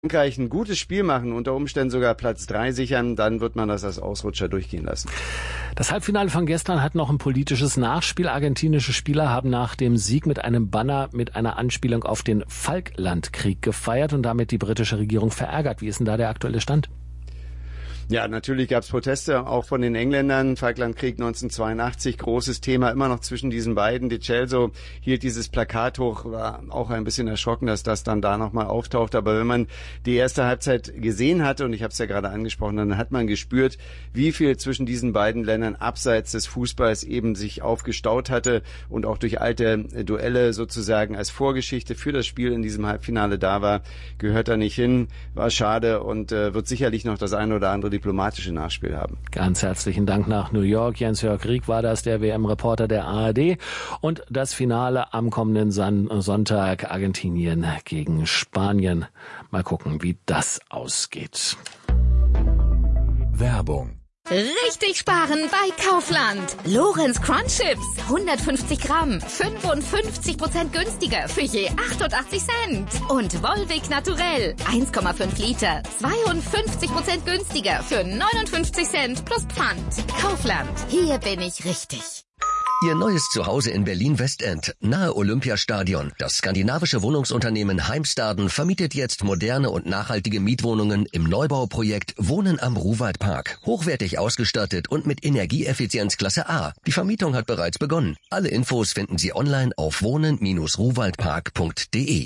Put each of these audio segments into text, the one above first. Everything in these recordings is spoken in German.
Frankreich ein gutes Spiel machen, unter Umständen sogar Platz 3 sichern, dann wird man das als Ausrutscher durchgehen lassen. Das Halbfinale von gestern hat noch ein politisches Nachspiel. Argentinische Spieler haben nach dem Sieg mit einem Banner mit einer Anspielung auf den Falklandkrieg gefeiert und damit die britische Regierung verärgert. Wie ist denn da der aktuelle Stand? Ja, natürlich gab es Proteste, auch von den Engländern. Falklandkrieg 1982, großes Thema, immer noch zwischen diesen beiden. De Celso hielt dieses Plakat hoch, war auch ein bisschen erschrocken, dass das dann da nochmal auftaucht. Aber wenn man die erste Halbzeit gesehen hatte, und ich habe es ja gerade angesprochen, dann hat man gespürt, wie viel zwischen diesen beiden Ländern abseits des Fußballs eben sich aufgestaut hatte und auch durch alte Duelle sozusagen als Vorgeschichte für das Spiel in diesem Halbfinale da war. Gehört da nicht hin, war schade und wird sicherlich noch das eine oder andere diplomatische Nachspiel haben. Ganz herzlichen Dank nach New York. Jens-Jörg Rieck war das, der WM-Reporter der ARD. Und das Finale am kommenden Sonntag, Argentinien gegen Spanien. Mal gucken, wie das ausgeht. Werbung. Richtig sparen bei Kaufland. Lorenz Crunch Chips, 150 Gramm, 55% günstiger für je 88 Cent. Und Volvic Naturell, 1,5 Liter, 52% günstiger für 59 Cent plus Pfand. Kaufland, hier bin ich richtig. Ihr neues Zuhause in Berlin-Westend, nahe Olympiastadion. Das skandinavische Wohnungsunternehmen Heimstaden vermietet jetzt moderne und nachhaltige Mietwohnungen im Neubauprojekt Wohnen am Ruwaldpark. Hochwertig ausgestattet und mit Energieeffizienz Klasse A. Die Vermietung hat bereits begonnen. Alle Infos finden Sie online auf wohnen-ruwaldpark.de.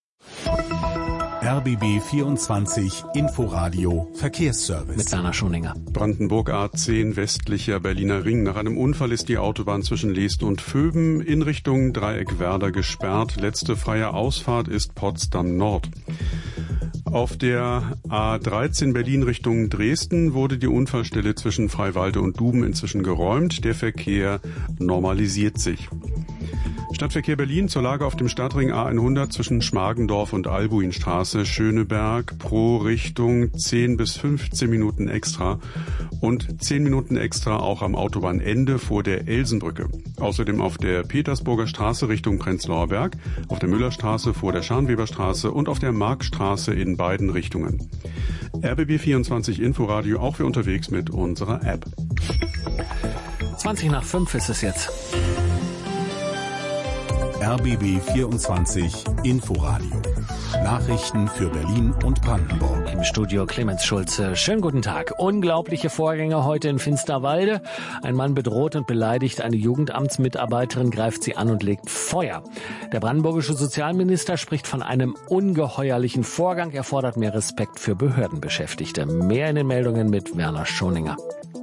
RBB 24 Inforadio Verkehrsservice. Mit Werner Schoninger. Brandenburg A10 westlicher Berliner Ring. Nach einem Unfall ist die Autobahn zwischen Leest und Vöben in Richtung Dreieckwerder gesperrt. Letzte freie Ausfahrt ist Potsdam Nord. Auf der A13 Berlin Richtung Dresden wurde die Unfallstelle zwischen Freiwalde und Duben inzwischen geräumt. Der Verkehr normalisiert sich. Stadtverkehr Berlin zur Lage auf dem Stadtring A100 zwischen Schmargendorf und Albuinstraße, Schöneberg pro Richtung 10 bis 15 Minuten extra und 10 Minuten extra auch am Autobahnende vor der Elsenbrücke. Außerdem auf der Petersburger Straße Richtung Prenzlauer Berg, auf der Müllerstraße vor der Scharnweberstraße und auf der Marktstraße in beiden Richtungen. RBB 24 Inforadio auch für unterwegs mit unserer App. 20 nach 5 ist es jetzt. RBB 24 Inforadio. Nachrichten für Berlin und Brandenburg. Im Studio Clemens Schulze. Schönen guten Tag. Unglaubliche Vorgänge heute in Finsterwalde. Ein Mann bedroht und beleidigt eine Jugendamtsmitarbeiterin, greift sie an und legt Feuer. Der brandenburgische Sozialminister spricht von einem ungeheuerlichen Vorgang. Er fordert mehr Respekt für Behördenbeschäftigte. Mehr in den Meldungen mit Werner Schoninger.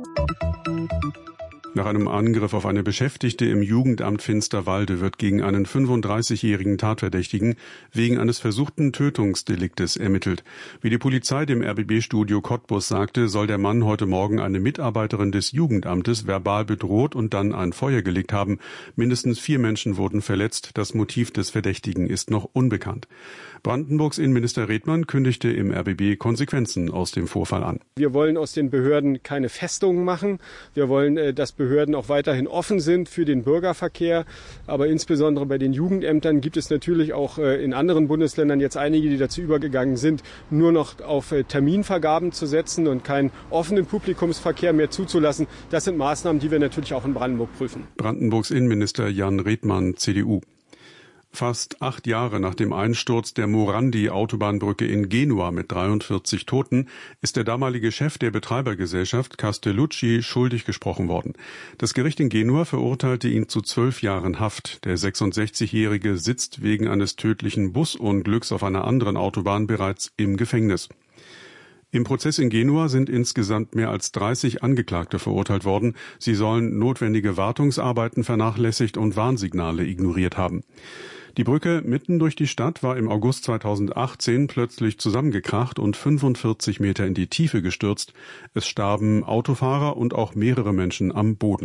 Nach einem Angriff auf eine Beschäftigte im Jugendamt Finsterwalde wird gegen einen 35-jährigen Tatverdächtigen wegen eines versuchten Tötungsdeliktes ermittelt. Wie die Polizei dem RBB-Studio Cottbus sagte, soll der Mann heute Morgen eine Mitarbeiterin des Jugendamtes verbal bedroht und dann ein Feuer gelegt haben. Mindestens 4 Menschen wurden verletzt. Das Motiv des Verdächtigen ist noch unbekannt. Brandenburgs Innenminister Redmann kündigte im RBB Konsequenzen aus dem Vorfall an. Wir wollen aus den Behörden keine Festungen machen. Wir wollen, dass Behörden auch weiterhin offen sind für den Bürgerverkehr. Aber insbesondere bei den Jugendämtern gibt es natürlich auch in anderen Bundesländern jetzt einige, die dazu übergegangen sind, nur noch auf Terminvergaben zu setzen und keinen offenen Publikumsverkehr mehr zuzulassen. Das sind Maßnahmen, die wir natürlich auch in Brandenburg prüfen. Brandenburgs Innenminister Jan Redmann, CDU. Fast 8 Jahre nach dem Einsturz der Morandi-Autobahnbrücke in Genua mit 43 Toten ist der damalige Chef der Betreibergesellschaft Castellucci schuldig gesprochen worden. Das Gericht in Genua verurteilte ihn zu 12 Jahren Haft. Der 66-Jährige sitzt wegen eines tödlichen Busunglücks auf einer anderen Autobahn bereits im Gefängnis. Im Prozess in Genua sind insgesamt mehr als 30 Angeklagte verurteilt worden. Sie sollen notwendige Wartungsarbeiten vernachlässigt und Warnsignale ignoriert haben. Die Brücke mitten durch die Stadt war im August 2018 plötzlich zusammengekracht und 45 Meter in die Tiefe gestürzt. Es starben Autofahrer und auch mehrere Menschen am Boden.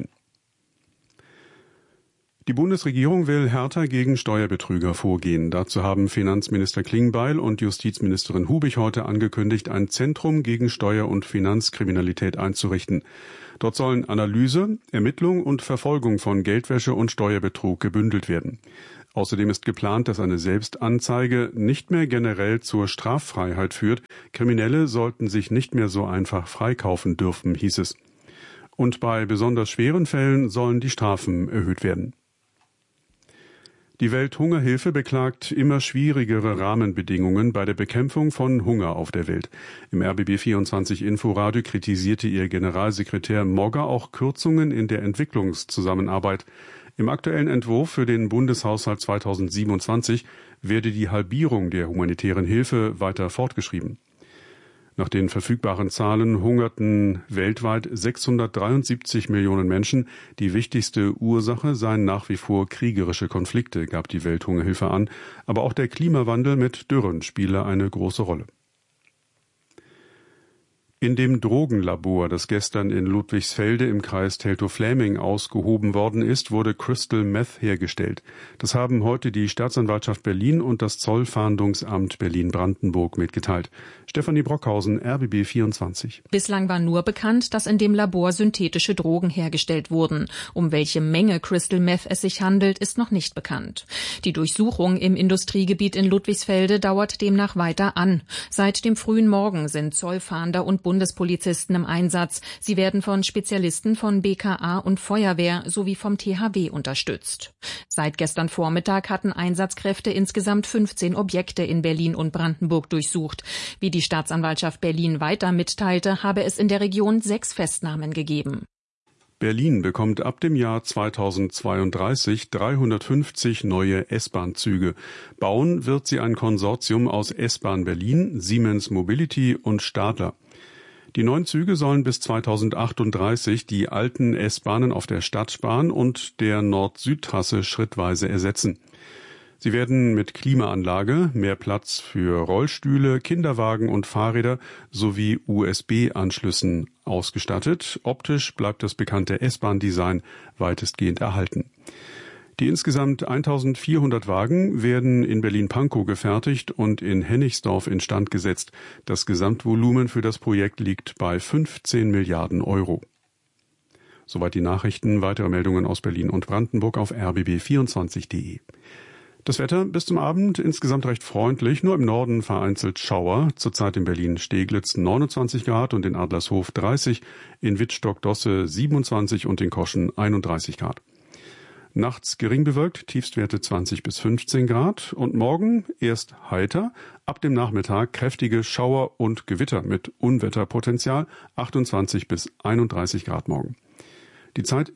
Die Bundesregierung will härter gegen Steuerbetrüger vorgehen. Dazu haben Finanzminister Klingbeil und Justizministerin Hubig heute angekündigt, ein Zentrum gegen Steuer- und Finanzkriminalität einzurichten. Dort sollen Analyse, Ermittlung und Verfolgung von Geldwäsche und Steuerbetrug gebündelt werden. Außerdem ist geplant, dass eine Selbstanzeige nicht mehr generell zur Straffreiheit führt. Kriminelle sollten sich nicht mehr so einfach freikaufen dürfen, hieß es. Und bei besonders schweren Fällen sollen die Strafen erhöht werden. Die Welthungerhilfe beklagt immer schwierigere Rahmenbedingungen bei der Bekämpfung von Hunger auf der Welt. Im RBB24 Inforadio kritisierte ihr Generalsekretär Mogger auch Kürzungen in der Entwicklungszusammenarbeit. Im aktuellen Entwurf für den Bundeshaushalt 2027 werde die Halbierung der humanitären Hilfe weiter fortgeschrieben. Nach den verfügbaren Zahlen hungerten weltweit 673 Millionen Menschen. Die wichtigste Ursache seien nach wie vor kriegerische Konflikte, gab die Welthungerhilfe an. Aber auch der Klimawandel mit Dürren spiele eine große Rolle. In dem Drogenlabor, das gestern in Ludwigsfelde im Kreis Teltow-Fläming ausgehoben worden ist, wurde Crystal Meth hergestellt. Das haben heute die Staatsanwaltschaft Berlin und das Zollfahndungsamt Berlin-Brandenburg mitgeteilt. Stefanie Brockhausen, RBB 24. Bislang war nur bekannt, dass in dem Labor synthetische Drogen hergestellt wurden. Um welche Menge Crystal Meth es sich handelt, ist noch nicht bekannt. Die Durchsuchung im Industriegebiet in Ludwigsfelde dauert demnach weiter an. Seit dem frühen Morgen sind Zollfahnder und Bundespolizisten im Einsatz. Sie werden von Spezialisten von BKA und Feuerwehr sowie vom THW unterstützt. Seit gestern Vormittag hatten Einsatzkräfte insgesamt 15 Objekte in Berlin und Brandenburg durchsucht. Wie die Staatsanwaltschaft Berlin weiter mitteilte, habe es in der Region 6 Festnahmen gegeben. Berlin bekommt ab dem Jahr 2032 350 neue S-Bahn-Züge. Bauen wird sie ein Konsortium aus S-Bahn Berlin, Siemens Mobility und Stadler. Die neuen Züge sollen bis 2038 die alten S-Bahnen auf der Stadtbahn und der Nord-Süd-Trasse schrittweise ersetzen. Sie werden mit Klimaanlage, mehr Platz für Rollstühle, Kinderwagen und Fahrräder sowie USB-Anschlüssen ausgestattet. Optisch bleibt das bekannte S-Bahn-Design weitestgehend erhalten. Die insgesamt 1400 Wagen werden in Berlin-Pankow gefertigt und in Hennigsdorf instand gesetzt. Das Gesamtvolumen für das Projekt liegt bei 15 Milliarden Euro. Soweit die Nachrichten. Weitere Meldungen aus Berlin und Brandenburg auf rbb24.de. Das Wetter bis zum Abend insgesamt recht freundlich, nur im Norden vereinzelt Schauer. Zurzeit in Berlin-Steglitz 29 Grad und in Adlershof 30, in Wittstock-Dosse 27 und in Koschen 31 Grad. Nachts gering bewölkt, Tiefstwerte 20 bis 15 Grad und morgen erst heiter, ab dem Nachmittag kräftige Schauer und Gewitter mit Unwetterpotenzial, 28 bis 31 Grad morgen. Die Zeit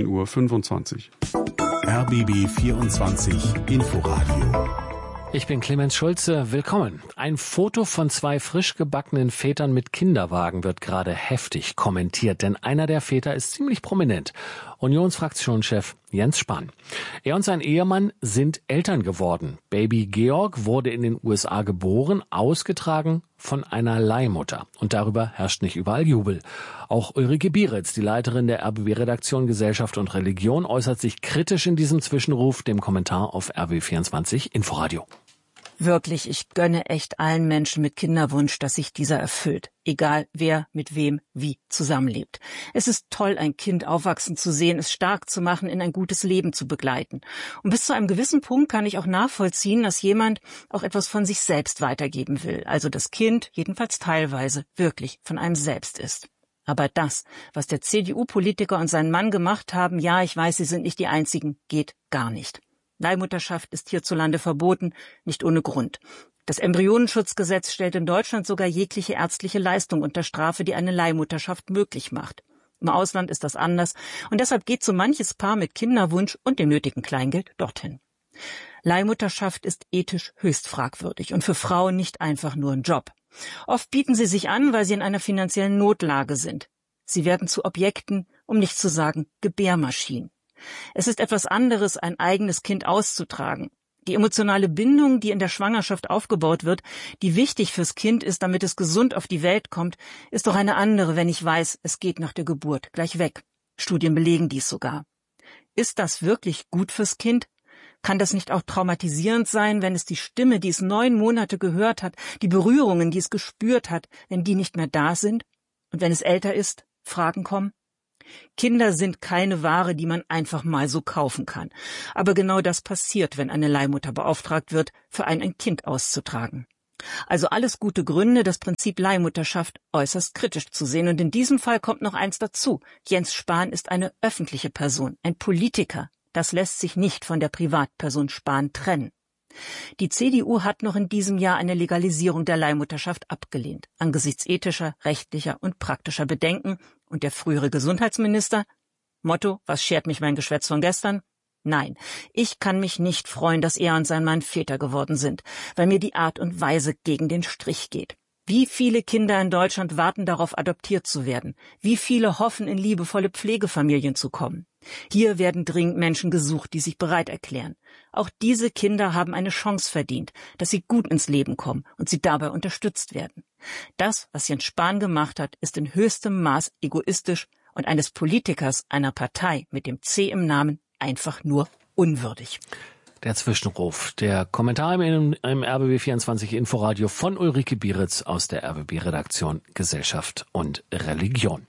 17:25 Uhr. RBB 24 Inforadio. Ich bin Clemens Schulze, willkommen. Ein Foto von 2 frisch gebackenen Vätern mit Kinderwagen wird gerade heftig kommentiert, denn einer der Väter ist ziemlich prominent. Unionsfraktionschef Jens Spahn. Er und sein Ehemann sind Eltern geworden. Baby Georg wurde in den USA geboren, ausgetragen von einer Leihmutter. Und darüber herrscht nicht überall Jubel. Auch Ulrike Bieritz, die Leiterin der RBB-Redaktion Gesellschaft und Religion, äußert sich kritisch in diesem Zwischenruf, dem Kommentar auf RBB24 Inforadio. Wirklich, ich gönne echt allen Menschen mit Kinderwunsch, dass sich dieser erfüllt. Egal wer mit wem wie zusammenlebt. Es ist toll, ein Kind aufwachsen zu sehen, es stark zu machen, in ein gutes Leben zu begleiten. Und bis zu einem gewissen Punkt kann ich auch nachvollziehen, dass jemand auch etwas von sich selbst weitergeben will. Also das Kind, jedenfalls teilweise, wirklich von einem selbst ist. Aber das, was der CDU-Politiker und sein Mann gemacht haben, ja, ich weiß, sie sind nicht die Einzigen, geht gar nicht. Leihmutterschaft ist hierzulande verboten, nicht ohne Grund. Das Embryonenschutzgesetz stellt in Deutschland sogar jegliche ärztliche Leistung unter Strafe, die eine Leihmutterschaft möglich macht. Im Ausland ist das anders und deshalb geht so manches Paar mit Kinderwunsch und dem nötigen Kleingeld dorthin. Leihmutterschaft ist ethisch höchst fragwürdig und für Frauen nicht einfach nur ein Job. Oft bieten sie sich an, weil sie in einer finanziellen Notlage sind. Sie werden zu Objekten, um nicht zu sagen Gebärmaschinen. Es ist etwas anderes, ein eigenes Kind auszutragen. Die emotionale Bindung, die in der Schwangerschaft aufgebaut wird, die wichtig fürs Kind ist, damit es gesund auf die Welt kommt, ist doch eine andere, wenn ich weiß, es geht nach der Geburt gleich weg. Studien belegen dies sogar. Ist das wirklich gut fürs Kind? Kann das nicht auch traumatisierend sein, wenn es die Stimme, die es 9 Monate gehört hat, die Berührungen, die es gespürt hat, wenn die nicht mehr da sind? Und wenn es älter ist, Fragen kommen? Kinder sind keine Ware, die man einfach mal so kaufen kann. Aber genau das passiert, wenn eine Leihmutter beauftragt wird, für einen ein Kind auszutragen. Also alles gute Gründe, das Prinzip Leihmutterschaft äußerst kritisch zu sehen. Und in diesem Fall kommt noch eins dazu. Jens Spahn ist eine öffentliche Person, ein Politiker. Das lässt sich nicht von der Privatperson Spahn trennen. Die CDU hat noch in diesem Jahr eine Legalisierung der Leihmutterschaft abgelehnt, angesichts ethischer, rechtlicher und praktischer Bedenken. Und der frühere Gesundheitsminister? Motto, was schert mich mein Geschwätz von gestern? Nein, ich kann mich nicht freuen, dass er und sein Mann Väter geworden sind, weil mir die Art und Weise gegen den Strich geht. Wie viele Kinder in Deutschland warten darauf, adoptiert zu werden? Wie viele hoffen, in liebevolle Pflegefamilien zu kommen? Hier werden dringend Menschen gesucht, die sich bereit erklären. Auch diese Kinder haben eine Chance verdient, dass sie gut ins Leben kommen und sie dabei unterstützt werden. Das, was Jens Spahn gemacht hat, ist in höchstem Maß egoistisch und eines Politikers einer Partei mit dem C im Namen einfach nur unwürdig. Der Zwischenruf, der Kommentar im RBB24 Inforadio von Ulrike Bieritz aus der RBB-Redaktion Gesellschaft und Religion.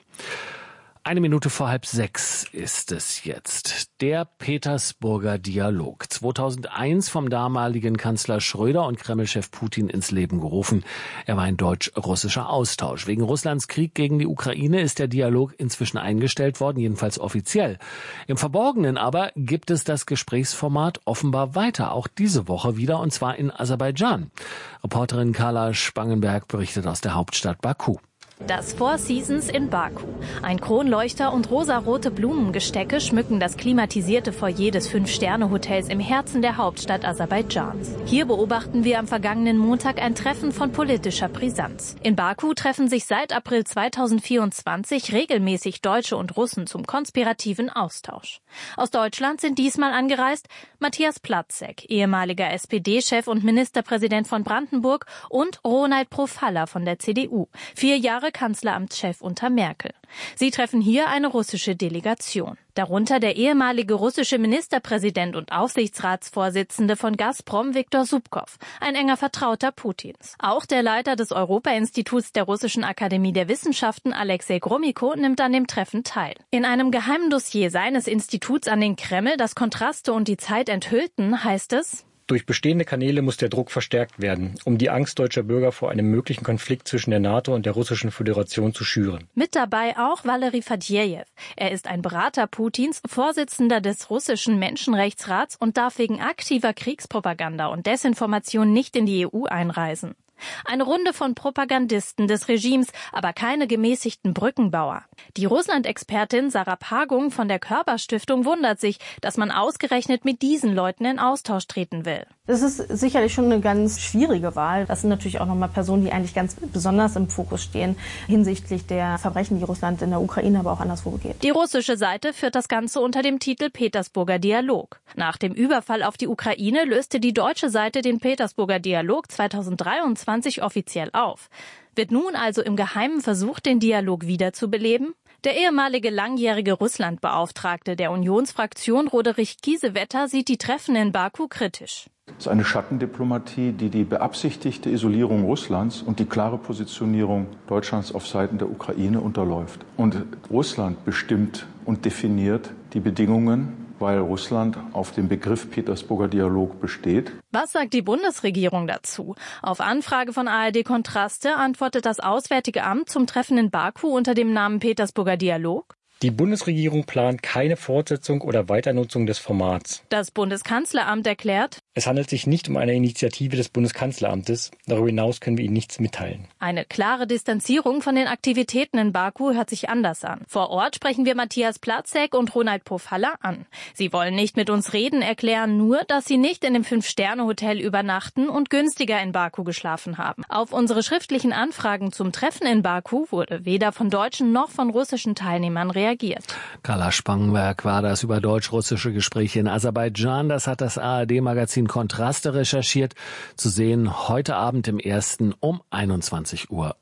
5:01 ist es jetzt. Der Petersburger Dialog. 2001 vom damaligen Kanzler Schröder und Kreml-Chef Putin ins Leben gerufen. Er war ein deutsch-russischer Austausch. Wegen Russlands Krieg gegen die Ukraine ist der Dialog inzwischen eingestellt worden, jedenfalls offiziell. Im Verborgenen aber gibt es das Gesprächsformat offenbar weiter, auch diese Woche wieder, und zwar in Aserbaidschan. Reporterin Carla Spangenberg berichtet aus der Hauptstadt Baku. Das Four Seasons in Baku. Ein Kronleuchter und rosarote Blumengestecke schmücken das klimatisierte Foyer des 5-Sterne-Hotels im Herzen der Hauptstadt Aserbaidschans. Hier beobachten wir am vergangenen Montag ein Treffen von politischer Brisanz. In Baku treffen sich seit April 2024 regelmäßig Deutsche und Russen zum konspirativen Austausch. Aus Deutschland sind diesmal angereist Matthias Platzek, ehemaliger SPD-Chef und Ministerpräsident von Brandenburg, und Ronald Profalla von der CDU, 4 Jahre Kanzleramtschef unter Merkel. Sie treffen hier eine russische Delegation. Darunter der ehemalige russische Ministerpräsident und Aufsichtsratsvorsitzende von Gazprom, Viktor Subkov, ein enger Vertrauter Putins. Auch der Leiter des Europa-Instituts der Russischen Akademie der Wissenschaften, Alexei Gromyko, nimmt an dem Treffen teil. In einem geheimen Dossier seines Instituts an den Kreml, das Kontraste und die Zeit enthüllten, heißt es: Durch bestehende Kanäle muss der Druck verstärkt werden, um die Angst deutscher Bürger vor einem möglichen Konflikt zwischen der NATO und der Russischen Föderation zu schüren. Mit dabei auch Valery Fadjejew. Er ist ein Berater Putins, Vorsitzender des russischen Menschenrechtsrats und darf wegen aktiver Kriegspropaganda und Desinformation nicht in die EU einreisen. Eine Runde von Propagandisten des Regimes, aber keine gemäßigten Brückenbauer. Die Russland-Expertin Sarah Pagung von der Körper-Stiftung wundert sich, dass man ausgerechnet mit diesen Leuten in Austausch treten will. Es ist sicherlich schon eine ganz schwierige Wahl. Das sind natürlich auch nochmal Personen, die eigentlich ganz besonders im Fokus stehen hinsichtlich der Verbrechen, die Russland in der Ukraine, aber auch anderswo begeht. Die russische Seite führt das Ganze unter dem Titel Petersburger Dialog. Nach dem Überfall auf die Ukraine löste die deutsche Seite den Petersburger Dialog 2023 offiziell auf. Wird nun also im Geheimen versucht, den Dialog wiederzubeleben? Der ehemalige langjährige Russlandbeauftragte der Unionsfraktion Roderich Kiesewetter sieht die Treffen in Baku kritisch. Es ist eine Schattendiplomatie, die die beabsichtigte Isolierung Russlands und die klare Positionierung Deutschlands auf Seiten der Ukraine unterläuft. Und Russland bestimmt und definiert die Bedingungen, weil Russland auf dem Begriff Petersburger Dialog besteht. Was sagt die Bundesregierung dazu? Auf Anfrage von ARD Kontraste antwortet das Auswärtige Amt zum Treffen in Baku unter dem Namen Petersburger Dialog: Die Bundesregierung plant keine Fortsetzung oder Weiternutzung des Formats. Das Bundeskanzleramt erklärt: Es handelt sich nicht um eine Initiative des Bundeskanzleramtes. Darüber hinaus können wir Ihnen nichts mitteilen. Eine klare Distanzierung von den Aktivitäten in Baku hört sich anders an. Vor Ort sprechen wir Matthias Platzek und Ronald Profalla an. Sie wollen nicht mit uns reden, erklären nur, dass sie nicht in dem 5-Sterne-Hotel übernachten und günstiger in Baku geschlafen haben. Auf unsere schriftlichen Anfragen zum Treffen in Baku wurde weder von deutschen noch von russischen Teilnehmern reagiert. Carla Spangenberg war das über deutsch-russische Gespräche in Aserbaidschan. Das hat das ARD-Magazin Kontraste recherchiert. Zu sehen heute Abend im Ersten um 21:45 Uhr.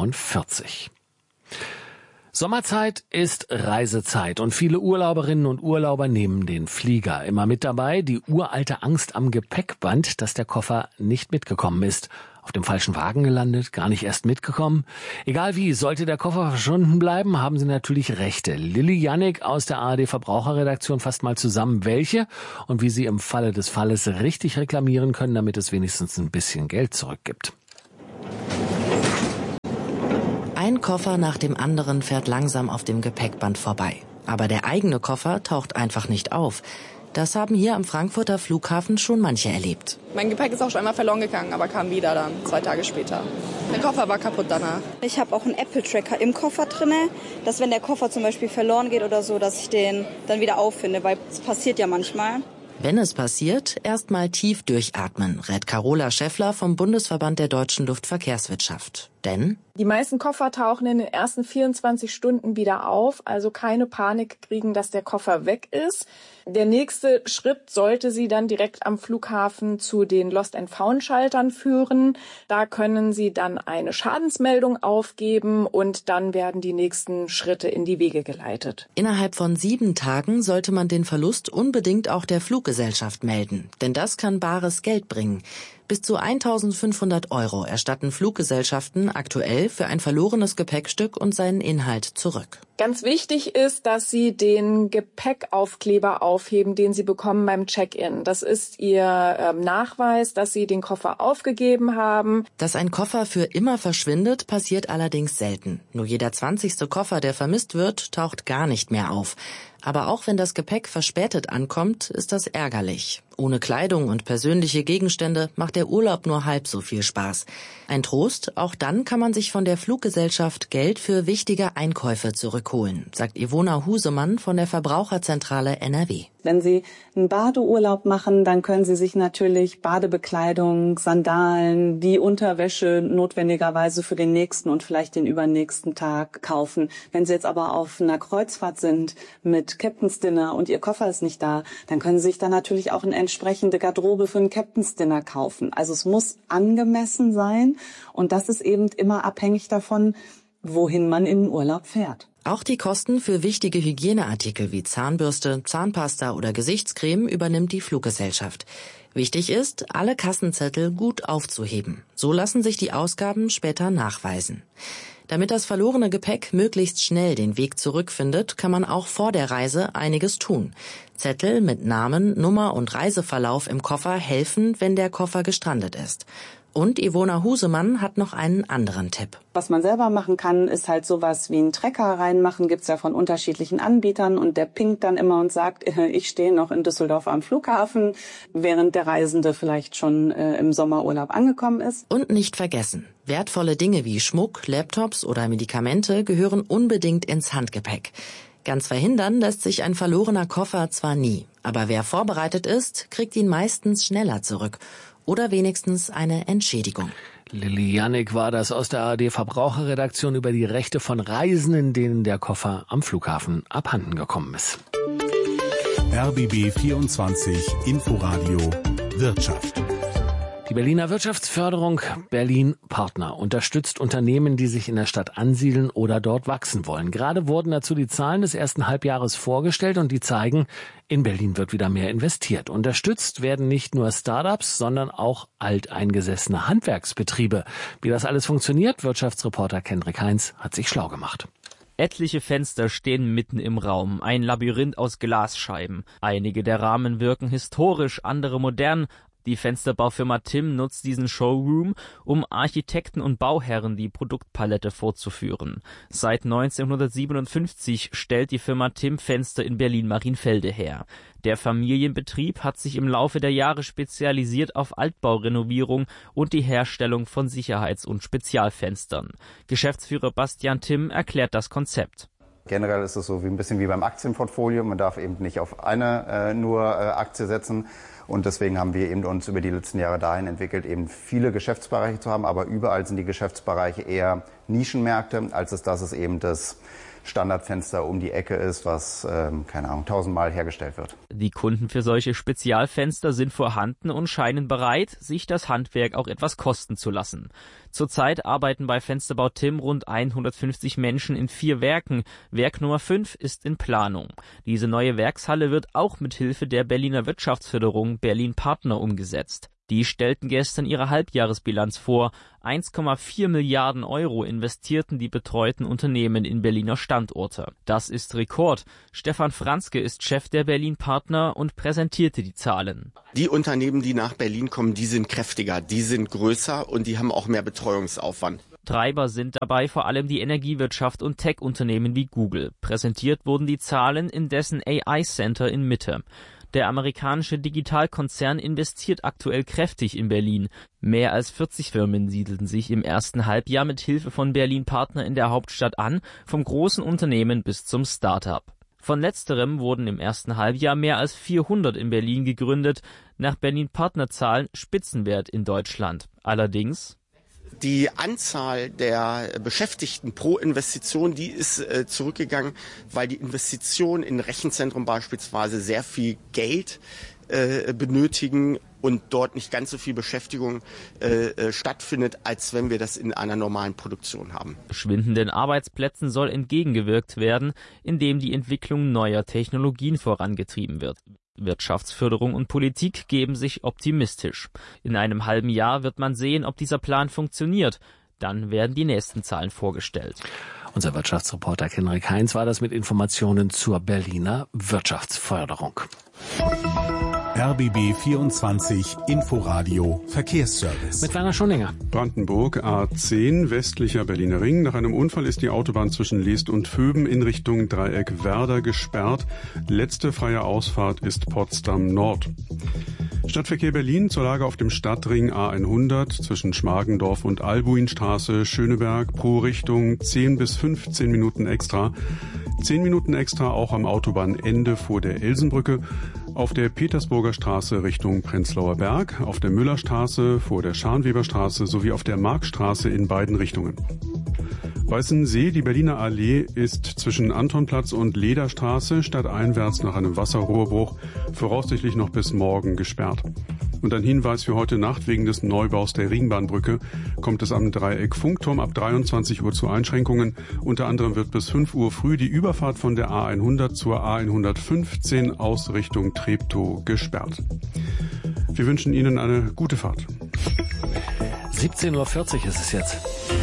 Sommerzeit ist Reisezeit und viele Urlauberinnen und Urlauber nehmen den Flieger. Immer mit dabei die uralte Angst am Gepäckband, dass der Koffer nicht mitgekommen ist. Auf dem falschen Wagen gelandet, gar nicht erst mitgekommen? Egal wie, sollte der Koffer verschwunden bleiben, haben Sie natürlich Rechte. Lilly Jannik aus der ARD Verbraucherredaktion fasst mal zusammen, welche und wie Sie im Falle des Falles richtig reklamieren können, damit es wenigstens ein bisschen Geld zurückgibt. Ein Koffer nach dem anderen fährt langsam auf dem Gepäckband vorbei. Aber der eigene Koffer taucht einfach nicht auf. Das haben hier am Frankfurter Flughafen schon manche erlebt. Mein Gepäck ist auch schon einmal verloren gegangen, aber kam wieder dann, 2 Tage später. Der Koffer war kaputt danach. Ich habe auch einen Apple-Tracker im Koffer drin, dass wenn der Koffer zum Beispiel verloren geht oder so, dass ich den dann wieder auffinde, weil es passiert ja manchmal. Wenn es passiert, erst mal tief durchatmen, rät Carola Schäffler vom Bundesverband der deutschen Luftverkehrswirtschaft. Denn die meisten Koffer tauchen in den ersten 24 Stunden wieder auf, also keine Panik kriegen, dass der Koffer weg ist. Der nächste Schritt sollte Sie dann direkt am Flughafen zu den Lost-and-Found-Schaltern führen. Da können Sie dann eine Schadensmeldung aufgeben und dann werden die nächsten Schritte in die Wege geleitet. Innerhalb von 7 Tagen sollte man den Verlust unbedingt auch der Fluggesellschaft melden, denn das kann bares Geld bringen. Bis zu 1.500 € erstatten Fluggesellschaften aktuell für ein verlorenes Gepäckstück und seinen Inhalt zurück. Ganz wichtig ist, dass Sie den Gepäckaufkleber aufheben, den Sie bekommen beim Check-in. Das ist Ihr Nachweis, dass Sie den Koffer aufgegeben haben. Dass ein Koffer für immer verschwindet, passiert allerdings selten. Nur jeder 20. Koffer, der vermisst wird, taucht gar nicht mehr auf. Aber auch wenn das Gepäck verspätet ankommt, ist das ärgerlich. Ohne Kleidung und persönliche Gegenstände macht der Urlaub nur halb so viel Spaß. Ein Trost, auch dann kann man sich von der Fluggesellschaft Geld für wichtige Einkäufe zurückholen, sagt Ivona Husemann von der Verbraucherzentrale NRW. Wenn Sie einen Badeurlaub machen, dann können Sie sich natürlich Badebekleidung, Sandalen, die Unterwäsche notwendigerweise für den nächsten und vielleicht den übernächsten Tag kaufen. Wenn Sie jetzt aber auf einer Kreuzfahrt sind mit Captain's Dinner und Ihr Koffer ist nicht da, dann können Sie sich dann natürlich auch eine entsprechende Garderobe für ein Captain's Dinner kaufen. Also es muss angemessen sein und das ist eben immer abhängig davon, wohin man in den Urlaub fährt. Auch die Kosten für wichtige Hygieneartikel wie Zahnbürste, Zahnpasta oder Gesichtscreme übernimmt die Fluggesellschaft. Wichtig ist, alle Kassenzettel gut aufzuheben. So lassen sich die Ausgaben später nachweisen. Damit das verlorene Gepäck möglichst schnell den Weg zurückfindet, kann man auch vor der Reise einiges tun. Zettel mit Namen, Nummer und Reiseverlauf im Koffer helfen, wenn der Koffer gestrandet ist. Und Ivona Husemann hat noch einen anderen Tipp. Was man selber machen kann, ist halt sowas wie einen Trecker reinmachen. Gibt's ja von unterschiedlichen Anbietern und der pinkt dann immer und sagt, ich stehe noch in Düsseldorf am Flughafen, während der Reisende vielleicht schon im Sommerurlaub angekommen ist. Und nicht vergessen, wertvolle Dinge wie Schmuck, Laptops oder Medikamente gehören unbedingt ins Handgepäck. Ganz verhindern lässt sich ein verlorener Koffer zwar nie, aber wer vorbereitet ist, kriegt ihn meistens schneller zurück. Oder wenigstens eine Entschädigung. Lilly Jannik war das aus der ARD Verbraucherredaktion über die Rechte von Reisenden, denen der Koffer am Flughafen abhanden gekommen ist. RBB 24 Inforadio Wirtschaft. Die Berliner Wirtschaftsförderung Berlin Partner unterstützt Unternehmen, die sich in der Stadt ansiedeln oder dort wachsen wollen. Gerade wurden dazu die Zahlen des ersten Halbjahres vorgestellt und die zeigen, in Berlin wird wieder mehr investiert. Unterstützt werden nicht nur Start-ups, sondern auch alteingesessene Handwerksbetriebe. Wie das alles funktioniert, Wirtschaftsreporter Kendrick Heinz hat sich schlau gemacht. Etliche Fenster stehen mitten im Raum, ein Labyrinth aus Glasscheiben. Einige der Rahmen wirken historisch, andere modern. Die Fensterbaufirma Timm nutzt diesen Showroom, um Architekten und Bauherren die Produktpalette vorzuführen. Seit 1957 stellt die Firma Timm Fenster in Berlin-Marienfelde her. Der Familienbetrieb hat sich im Laufe der Jahre spezialisiert auf Altbaurenovierung und die Herstellung von Sicherheits- und Spezialfenstern. Geschäftsführer Bastian Timm erklärt das Konzept. Generell ist es so ein bisschen wie beim Aktienportfolio. Man darf eben nicht auf eine nur Aktie setzen. Und deswegen haben wir eben uns über die letzten Jahre dahin entwickelt, eben viele Geschäftsbereiche zu haben. Aber überall sind die Geschäftsbereiche eher Nischenmärkte, als dass es eben das Standardfenster um die Ecke ist, was, 1000-mal hergestellt wird. Die Kunden für solche Spezialfenster sind vorhanden und scheinen bereit, sich das Handwerk auch etwas kosten zu lassen. Zurzeit arbeiten bei Fensterbau Timm rund 150 Menschen in 4 Werken. Werk Nummer 5 ist in Planung. Diese neue Werkshalle wird auch mit Hilfe der Berliner Wirtschaftsförderung Berlin Partner umgesetzt. Die stellten gestern ihre Halbjahresbilanz vor. 1,4 Milliarden Euro investierten die betreuten Unternehmen in Berliner Standorte. Das ist Rekord. Stefan Franzke ist Chef der Berlin Partner und präsentierte die Zahlen. Die Unternehmen, die nach Berlin kommen, die sind kräftiger, die sind größer und die haben auch mehr Betreuungsaufwand. Treiber sind dabei vor allem die Energiewirtschaft und Tech-Unternehmen wie Google. Präsentiert wurden die Zahlen in dessen AI-Center in Mitte. Der amerikanische Digitalkonzern investiert aktuell kräftig in Berlin. Mehr als 40 Firmen siedelten sich im ersten Halbjahr mit Hilfe von Berlin Partner in der Hauptstadt an, vom großen Unternehmen bis zum Start-up. Von letzterem wurden im ersten Halbjahr mehr als 400 in Berlin gegründet, nach Berlin Partnerzahlen Spitzenwert in Deutschland. Allerdings die Anzahl der Beschäftigten pro Investition, die ist zurückgegangen, weil die Investitionen in Rechenzentren beispielsweise sehr viel Geld benötigen und dort nicht ganz so viel Beschäftigung stattfindet, als wenn wir das in einer normalen Produktion haben. Schwindenden Arbeitsplätzen soll entgegengewirkt werden, indem die Entwicklung neuer Technologien vorangetrieben wird. Wirtschaftsförderung und Politik geben sich optimistisch. In einem halben Jahr wird man sehen, ob dieser Plan funktioniert. Dann werden die nächsten Zahlen vorgestellt. Unser Wirtschaftsreporter Henrik Heinz war das mit Informationen zur Berliner Wirtschaftsförderung. RBB 24 Inforadio Verkehrsservice. Mit Werner Schunninger. Brandenburg A10 westlicher Berliner Ring. Nach einem Unfall ist die Autobahn zwischen Leest und Vöben in Richtung Dreieck Werder gesperrt. Letzte freie Ausfahrt ist Potsdam Nord. Stadtverkehr Berlin zur Lage auf dem Stadtring A100 zwischen Schmargendorf und Albuinstraße, Schöneberg pro Richtung 10 bis 15 Minuten extra. 10 Minuten extra auch am Autobahnende vor der Elsenbrücke. Auf der Petersburger Straße Richtung Prenzlauer Berg, auf der Müllerstraße vor der Scharnweberstraße sowie auf der Markstraße in beiden Richtungen. Weißensee, die Berliner Allee, ist zwischen Antonplatz und Lederstraße stadteinwärts nach einem Wasserrohrbruch voraussichtlich noch bis morgen gesperrt. Und ein Hinweis für heute Nacht: wegen des Neubaus der Ringbahnbrücke kommt es am Dreieck Funkturm ab 23 Uhr zu Einschränkungen. Unter anderem wird bis 5 Uhr früh die Überfahrt von der A100 zur A115 aus Richtung Treptow gesperrt. Wir wünschen Ihnen eine gute Fahrt. 17:40 Uhr ist es jetzt.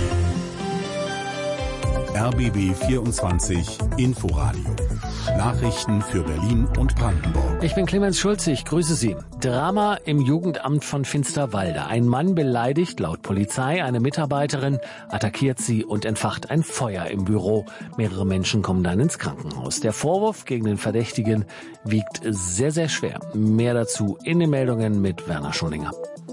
RBB 24 Inforadio. Nachrichten für Berlin und Brandenburg. Ich bin Clemens Schulze, ich grüße Sie. Drama im Jugendamt von Finsterwalde. Ein Mann beleidigt laut Polizei eine Mitarbeiterin, attackiert sie und entfacht ein Feuer im Büro. Mehrere Menschen kommen dann ins Krankenhaus. Der Vorwurf gegen den Verdächtigen wiegt sehr, sehr schwer. Mehr dazu in den Meldungen mit Werner Schunninger.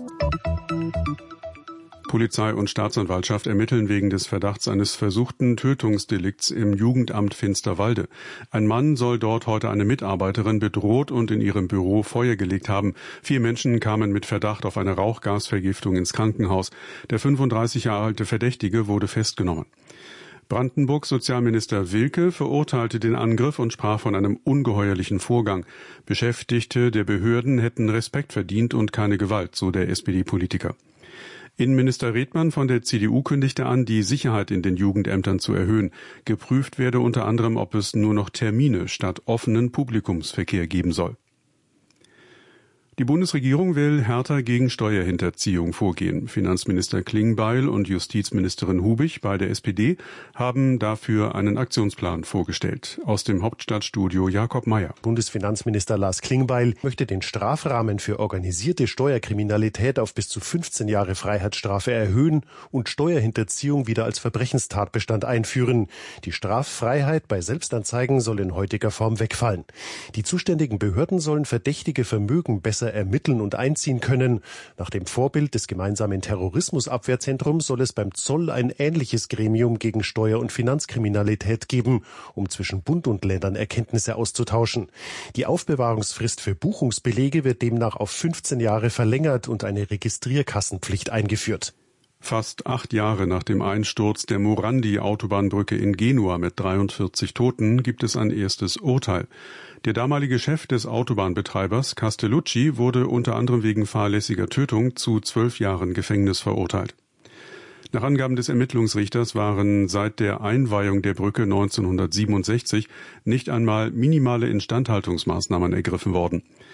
Polizei und Staatsanwaltschaft ermitteln wegen des Verdachts eines versuchten Tötungsdelikts im Jugendamt Finsterwalde. Ein Mann soll dort heute eine Mitarbeiterin bedroht und in ihrem Büro Feuer gelegt haben. 4 Menschen kamen mit Verdacht auf eine Rauchgasvergiftung ins Krankenhaus. Der 35 Jahre alte Verdächtige wurde festgenommen. Brandenburgs Sozialminister Wilke verurteilte den Angriff und sprach von einem ungeheuerlichen Vorgang. Beschäftigte der Behörden hätten Respekt verdient und keine Gewalt, so der SPD-Politiker. Innenminister Redmann von der CDU kündigte an, die Sicherheit in den Jugendämtern zu erhöhen. Geprüft werde unter anderem, ob es nur noch Termine statt offenen Publikumsverkehr geben soll. Die Bundesregierung will härter gegen Steuerhinterziehung vorgehen. Finanzminister Klingbeil und Justizministerin Hubig bei der SPD haben dafür einen Aktionsplan vorgestellt. Aus dem Hauptstadtstudio Jakob Mayer. Bundesfinanzminister Lars Klingbeil möchte den Strafrahmen für organisierte Steuerkriminalität auf bis zu 15 Jahre Freiheitsstrafe erhöhen und Steuerhinterziehung wieder als Verbrechenstatbestand einführen. Die Straffreiheit bei Selbstanzeigen soll in heutiger Form wegfallen. Die zuständigen Behörden sollen verdächtige Vermögen besser ermitteln und einziehen können. Nach dem Vorbild des gemeinsamen Terrorismusabwehrzentrums soll es beim Zoll ein ähnliches Gremium gegen Steuer- und Finanzkriminalität geben, um zwischen Bund und Ländern Erkenntnisse auszutauschen. Die Aufbewahrungsfrist für Buchungsbelege wird demnach auf 15 Jahre verlängert und eine Registrierkassenpflicht eingeführt. Fast 8 Jahre nach dem Einsturz der Morandi-Autobahnbrücke in Genua mit 43 Toten gibt es ein erstes Urteil. Der damalige Chef des Autobahnbetreibers Castellucci wurde unter anderem wegen fahrlässiger Tötung zu 12 Jahren Gefängnis verurteilt. Nach Angaben des Ermittlungsrichters waren seit der Einweihung der Brücke 1967 nicht einmal minimale Instandhaltungsmaßnahmen ergriffen worden.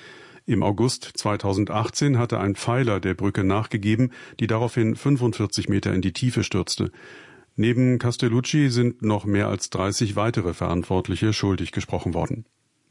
Im August 2018 hatte ein Pfeiler der Brücke nachgegeben, die daraufhin 45 Meter in die Tiefe stürzte. Neben Castellucci sind noch mehr als 30 weitere Verantwortliche schuldig gesprochen worden.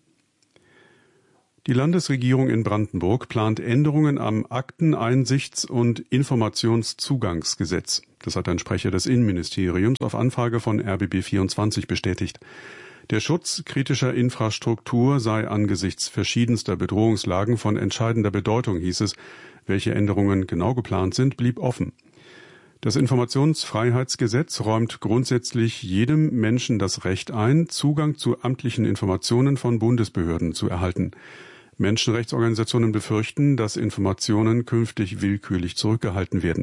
Die Landesregierung in Brandenburg plant Änderungen am Akteneinsichts- und Informationszugangsgesetz. Das hat ein Sprecher des Innenministeriums auf Anfrage von RBB24 bestätigt. Der Schutz kritischer Infrastruktur sei angesichts verschiedenster Bedrohungslagen von entscheidender Bedeutung, hieß es. Welche Änderungen genau geplant sind, blieb offen. Das Informationsfreiheitsgesetz räumt grundsätzlich jedem Menschen das Recht ein, Zugang zu amtlichen Informationen von Bundesbehörden zu erhalten. Menschenrechtsorganisationen befürchten, dass Informationen künftig willkürlich zurückgehalten werden.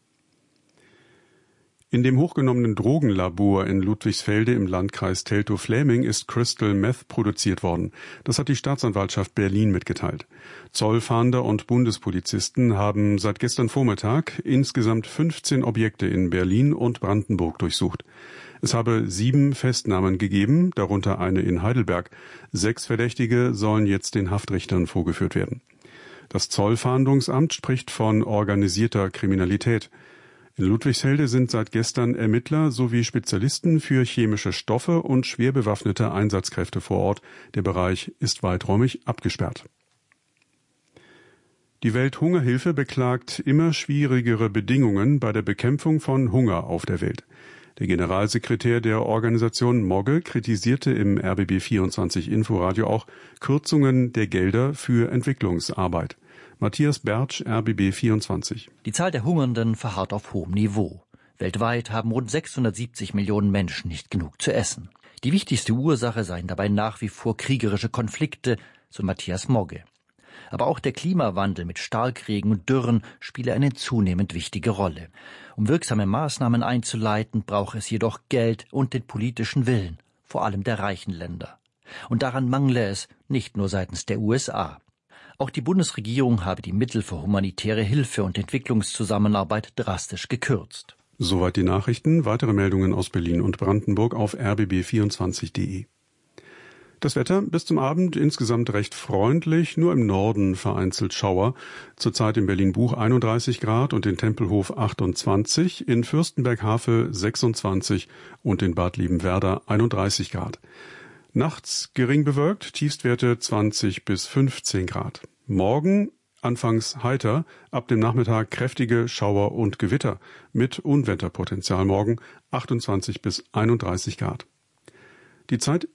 In dem hochgenommenen Drogenlabor in Ludwigsfelde im Landkreis Teltow-Fläming ist Crystal Meth produziert worden. Das hat die Staatsanwaltschaft Berlin mitgeteilt. Zollfahnder und Bundespolizisten haben seit gestern Vormittag insgesamt 15 Objekte in Berlin und Brandenburg durchsucht. Es habe 7 Festnahmen gegeben, darunter eine in Heidelberg. 6 Verdächtige sollen jetzt den Haftrichtern vorgeführt werden. Das Zollfahndungsamt spricht von organisierter Kriminalität. In Ludwigsfelde sind seit gestern Ermittler sowie Spezialisten für chemische Stoffe und schwer bewaffnete Einsatzkräfte vor Ort. Der Bereich ist weiträumig abgesperrt. Die Welthungerhilfe beklagt immer schwierigere Bedingungen bei der Bekämpfung von Hunger auf der Welt. Der Generalsekretär der Organisation Mogge kritisierte im RBB24 Inforadio auch Kürzungen der Gelder für Entwicklungsarbeit. Matthias Bertsch, RBB24. Die Zahl der Hungernden verharrt auf hohem Niveau. Weltweit haben rund 670 Millionen Menschen nicht genug zu essen. Die wichtigste Ursache seien dabei nach wie vor kriegerische Konflikte, so Matthias Mogge. Aber auch der Klimawandel mit Starkregen und Dürren spiele eine zunehmend wichtige Rolle. Um wirksame Maßnahmen einzuleiten, braucht es jedoch Geld und den politischen Willen, vor allem der reichen Länder. Und daran mangle es nicht nur seitens der USA. Auch die Bundesregierung habe die Mittel für humanitäre Hilfe und Entwicklungszusammenarbeit drastisch gekürzt. Soweit die Nachrichten. Weitere Meldungen aus Berlin und Brandenburg auf rbb24.de. Das Wetter bis zum Abend insgesamt recht freundlich, nur im Norden vereinzelt Schauer. Zurzeit in Berlin-Buch 31 Grad und in Tempelhof 28, in Fürstenberg-Havel 26 und in Bad Liebenwerda 31 Grad. Nachts gering bewölkt, Tiefstwerte 20 bis 15 Grad. Morgen anfangs heiter, ab dem Nachmittag kräftige Schauer und Gewitter mit Unwetterpotenzial morgen 28 bis 31 Grad. Die Zeit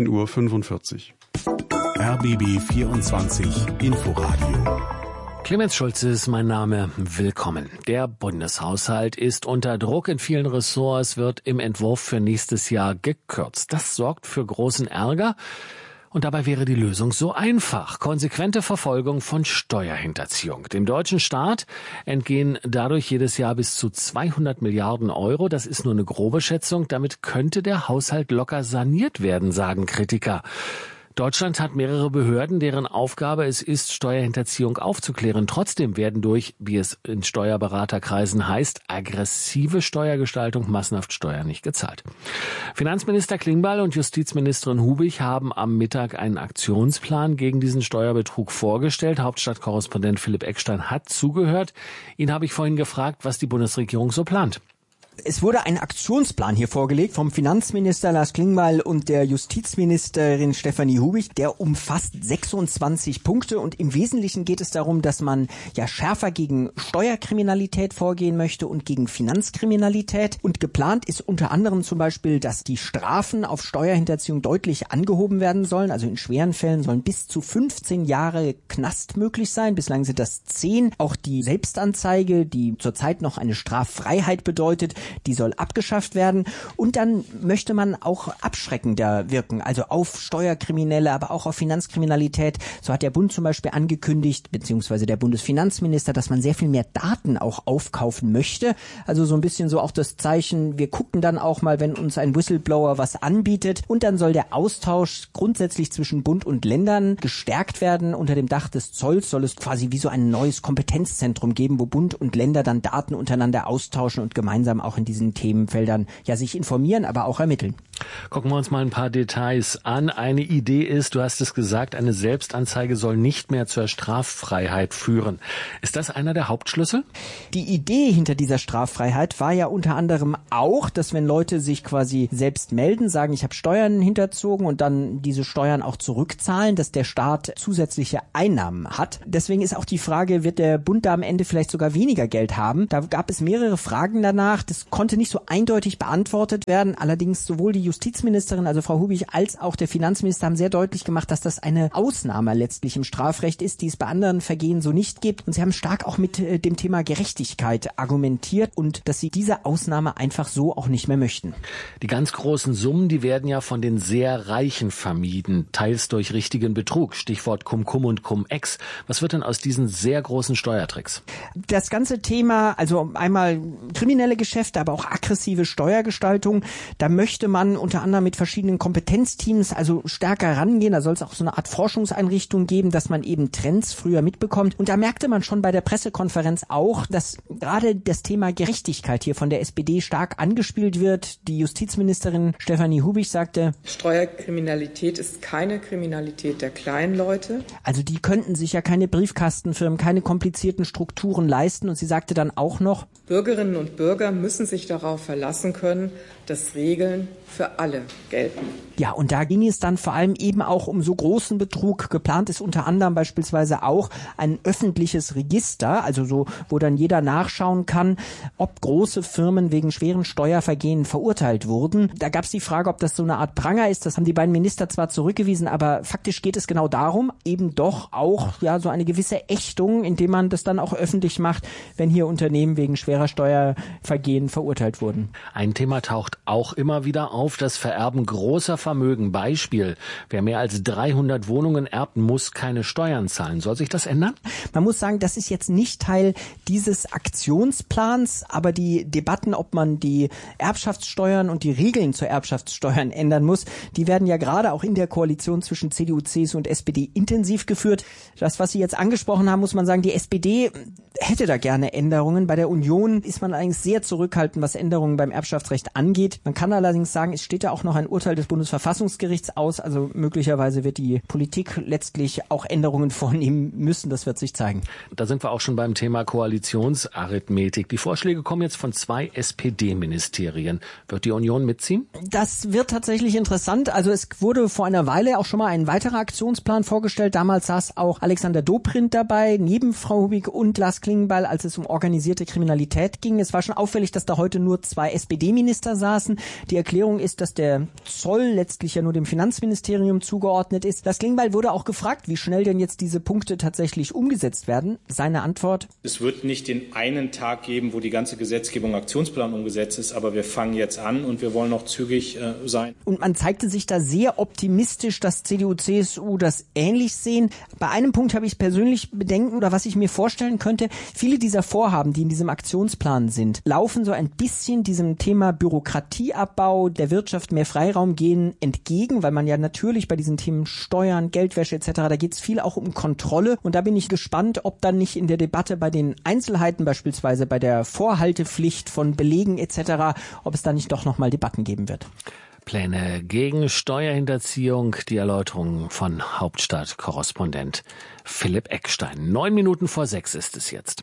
17:45 Uhr. RBB 24 Inforadio. Clemens Schulze ist mein Name. Willkommen. Der Bundeshaushalt ist unter Druck in vielen Ressorts, wird im Entwurf für nächstes Jahr gekürzt. Das sorgt für großen Ärger. Und dabei wäre die Lösung so einfach. Konsequente Verfolgung von Steuerhinterziehung. Dem deutschen Staat entgehen dadurch jedes Jahr bis zu 200 Milliarden Euro. Das ist nur eine grobe Schätzung. Damit könnte der Haushalt locker saniert werden, sagen Kritiker. Deutschland hat mehrere Behörden, deren Aufgabe es ist, Steuerhinterziehung aufzuklären. Trotzdem werden durch, wie es in Steuerberaterkreisen heißt, aggressive Steuergestaltung massenhaft Steuern nicht gezahlt. Finanzminister Klingbeil und Justizministerin Hubig haben am Mittag einen Aktionsplan gegen diesen Steuerbetrug vorgestellt. Hauptstadtkorrespondent Philipp Eckstein hat zugehört. Ihn habe ich vorhin gefragt, was die Bundesregierung so plant. Es wurde ein Aktionsplan hier vorgelegt vom Finanzminister Lars Klingbeil und der Justizministerin Stefanie Hubig. Der umfasst 26 Punkte und im Wesentlichen geht es darum, dass man ja schärfer gegen Steuerkriminalität vorgehen möchte und gegen Finanzkriminalität. Und geplant ist unter anderem zum Beispiel, dass die Strafen auf Steuerhinterziehung deutlich angehoben werden sollen. Also in schweren Fällen sollen bis zu 15 Jahre Knast möglich sein. Bislang sind das 10. Auch die Selbstanzeige, die zurzeit noch eine Straffreiheit bedeutet, die soll abgeschafft werden. Und dann möchte man auch abschreckender wirken, also auf Steuerkriminelle, aber auch auf Finanzkriminalität. So hat der Bund zum Beispiel angekündigt, beziehungsweise der Bundesfinanzminister, dass man sehr viel mehr Daten auch aufkaufen möchte. Also so ein bisschen so auch das Zeichen, wir gucken dann auch mal, wenn uns ein Whistleblower was anbietet. Und dann soll der Austausch grundsätzlich zwischen Bund und Ländern gestärkt werden. Unter dem Dach des Zolls soll es quasi wie so ein neues Kompetenzzentrum geben, wo Bund und Länder dann Daten untereinander austauschen und gemeinsam auch in diesen Themenfeldern ja sich informieren, aber auch ermitteln. Gucken wir uns mal ein paar Details an. Eine Idee ist, du hast es gesagt, eine Selbstanzeige soll nicht mehr zur Straffreiheit führen. Ist das einer der Hauptschlüssel? Die Idee hinter dieser Straffreiheit war ja unter anderem auch, dass wenn Leute sich quasi selbst melden, sagen, ich habe Steuern hinterzogen und dann diese Steuern auch zurückzahlen, dass der Staat zusätzliche Einnahmen hat. Deswegen ist auch die Frage, wird der Bund da am Ende vielleicht sogar weniger Geld haben? Da gab es mehrere Fragen danach. Das konnte nicht so eindeutig beantwortet werden. Allerdings sowohl die Justizministerin, also Frau Hubig, als auch der Finanzminister haben sehr deutlich gemacht, dass das eine Ausnahme letztlich im Strafrecht ist, die es bei anderen Vergehen so nicht gibt. Und sie haben stark auch mit dem Thema Gerechtigkeit argumentiert und dass sie diese Ausnahme einfach so auch nicht mehr möchten. Die ganz großen Summen, die werden ja von den sehr Reichen vermieden, teils durch richtigen Betrug. Stichwort Cum-Cum und Cum-Ex. Was wird denn aus diesen sehr großen Steuertricks? Das ganze Thema, also einmal kriminelle Geschäfte, aber auch aggressive Steuergestaltung, da möchte man unter anderem mit verschiedenen Kompetenzteams also stärker rangehen. Da soll es auch so eine Art Forschungseinrichtung geben, dass man eben Trends früher mitbekommt. Und da merkte man schon bei der Pressekonferenz auch, dass gerade das Thema Gerechtigkeit hier von der SPD stark angespielt wird. Die Justizministerin Stefanie Hubig sagte, Steuerkriminalität ist keine Kriminalität der kleinen Leute. Also die könnten sich ja keine Briefkastenfirmen, keine komplizierten Strukturen leisten. Und sie sagte dann auch noch, Bürgerinnen und Bürger müssen sich darauf verlassen können, dass Regeln für alle gelten. Ja, und da ging es dann vor allem eben auch um so großen Betrug. Geplant ist unter anderem beispielsweise auch ein öffentliches Register, also so, wo dann jeder nachschauen kann, ob große Firmen wegen schweren Steuervergehen verurteilt wurden. Da gab es die Frage, ob das so eine Art Pranger ist. Das haben die beiden Minister zwar zurückgewiesen, aber faktisch geht es genau darum, eben doch auch ja so eine gewisse Ächtung, indem man das dann auch öffentlich macht, wenn hier Unternehmen wegen schwerer Steuervergehen verurteilt wurden. Ein Thema taucht auch immer wieder auf, das Vererben großer Vermögen. Beispiel, wer mehr als 300 Wohnungen erbt, muss keine Steuern zahlen. Soll sich das ändern? Man muss sagen, das ist jetzt nicht Teil dieses Aktionsplans, aber die Debatten, ob man die Erbschaftssteuern und die Regeln zur Erbschaftssteuern ändern muss, die werden ja gerade auch in der Koalition zwischen CDU, CSU und SPD intensiv geführt. Das, was Sie jetzt angesprochen haben, muss man sagen, die SPD hätte da gerne Änderungen. Bei der Union ist man allerdings sehr zurückhaltend, was Änderungen beim Erbschaftsrecht angeht. Man kann allerdings sagen, es steht ja auch noch ein Urteil des Bundesverfassungsgerichts aus, also möglicherweise wird die Politik letztlich auch Änderungen vornehmen müssen, das wird sich zeigen. Da sind wir auch schon beim Thema Koalitionsarithmetik. Die Vorschläge kommen jetzt von 2 SPD-Ministerien. Wird die Union mitziehen? Das wird tatsächlich interessant. Also es wurde vor einer Weile auch schon mal ein weiterer Aktionsplan vorgestellt. Damals saß auch Alexander Dobrindt dabei, neben Frau Hubig und Lars Klingbeil, als es um organisierte Kriminalität ging. Es war schon auffällig, dass da heute nur 2 SPD-Minister saßen. Die Erklärung ist, dass der Zoll letztlich ja nur dem Finanzministerium zugeordnet ist. Lars Klingbeil wurde auch gefragt, wie schnell denn jetzt diese Punkte tatsächlich umgesetzt werden. Seine Antwort: Es wird nicht den einen Tag geben, wo die ganze Gesetzgebung Aktionsplan umgesetzt ist, aber wir fangen jetzt an und wir wollen noch zügig sein. Und man zeigte sich da sehr optimistisch, dass CDU, CSU das ähnlich sehen. Bei einem Punkt habe ich persönlich Bedenken oder was ich mir vorstellen könnte, viele dieser Vorhaben, die in diesem Aktionsplan sind, laufen so ein bisschen diesem Thema Bürokratieabbau, der Wirtschaft mehr Freiraum gehen entgegen, weil man ja natürlich bei diesen Themen Steuern, Geldwäsche etc., da geht es viel auch um Kontrolle und da bin ich gespannt, ob dann nicht in der Debatte bei den Einzelheiten, beispielsweise bei der Vorhaltepflicht von Belegen etc., ob es da nicht doch nochmal Debatten geben wird. Pläne gegen Steuerhinterziehung, die Erläuterung von Hauptstadtkorrespondent Philipp Eckstein. 9:09 ist es jetzt.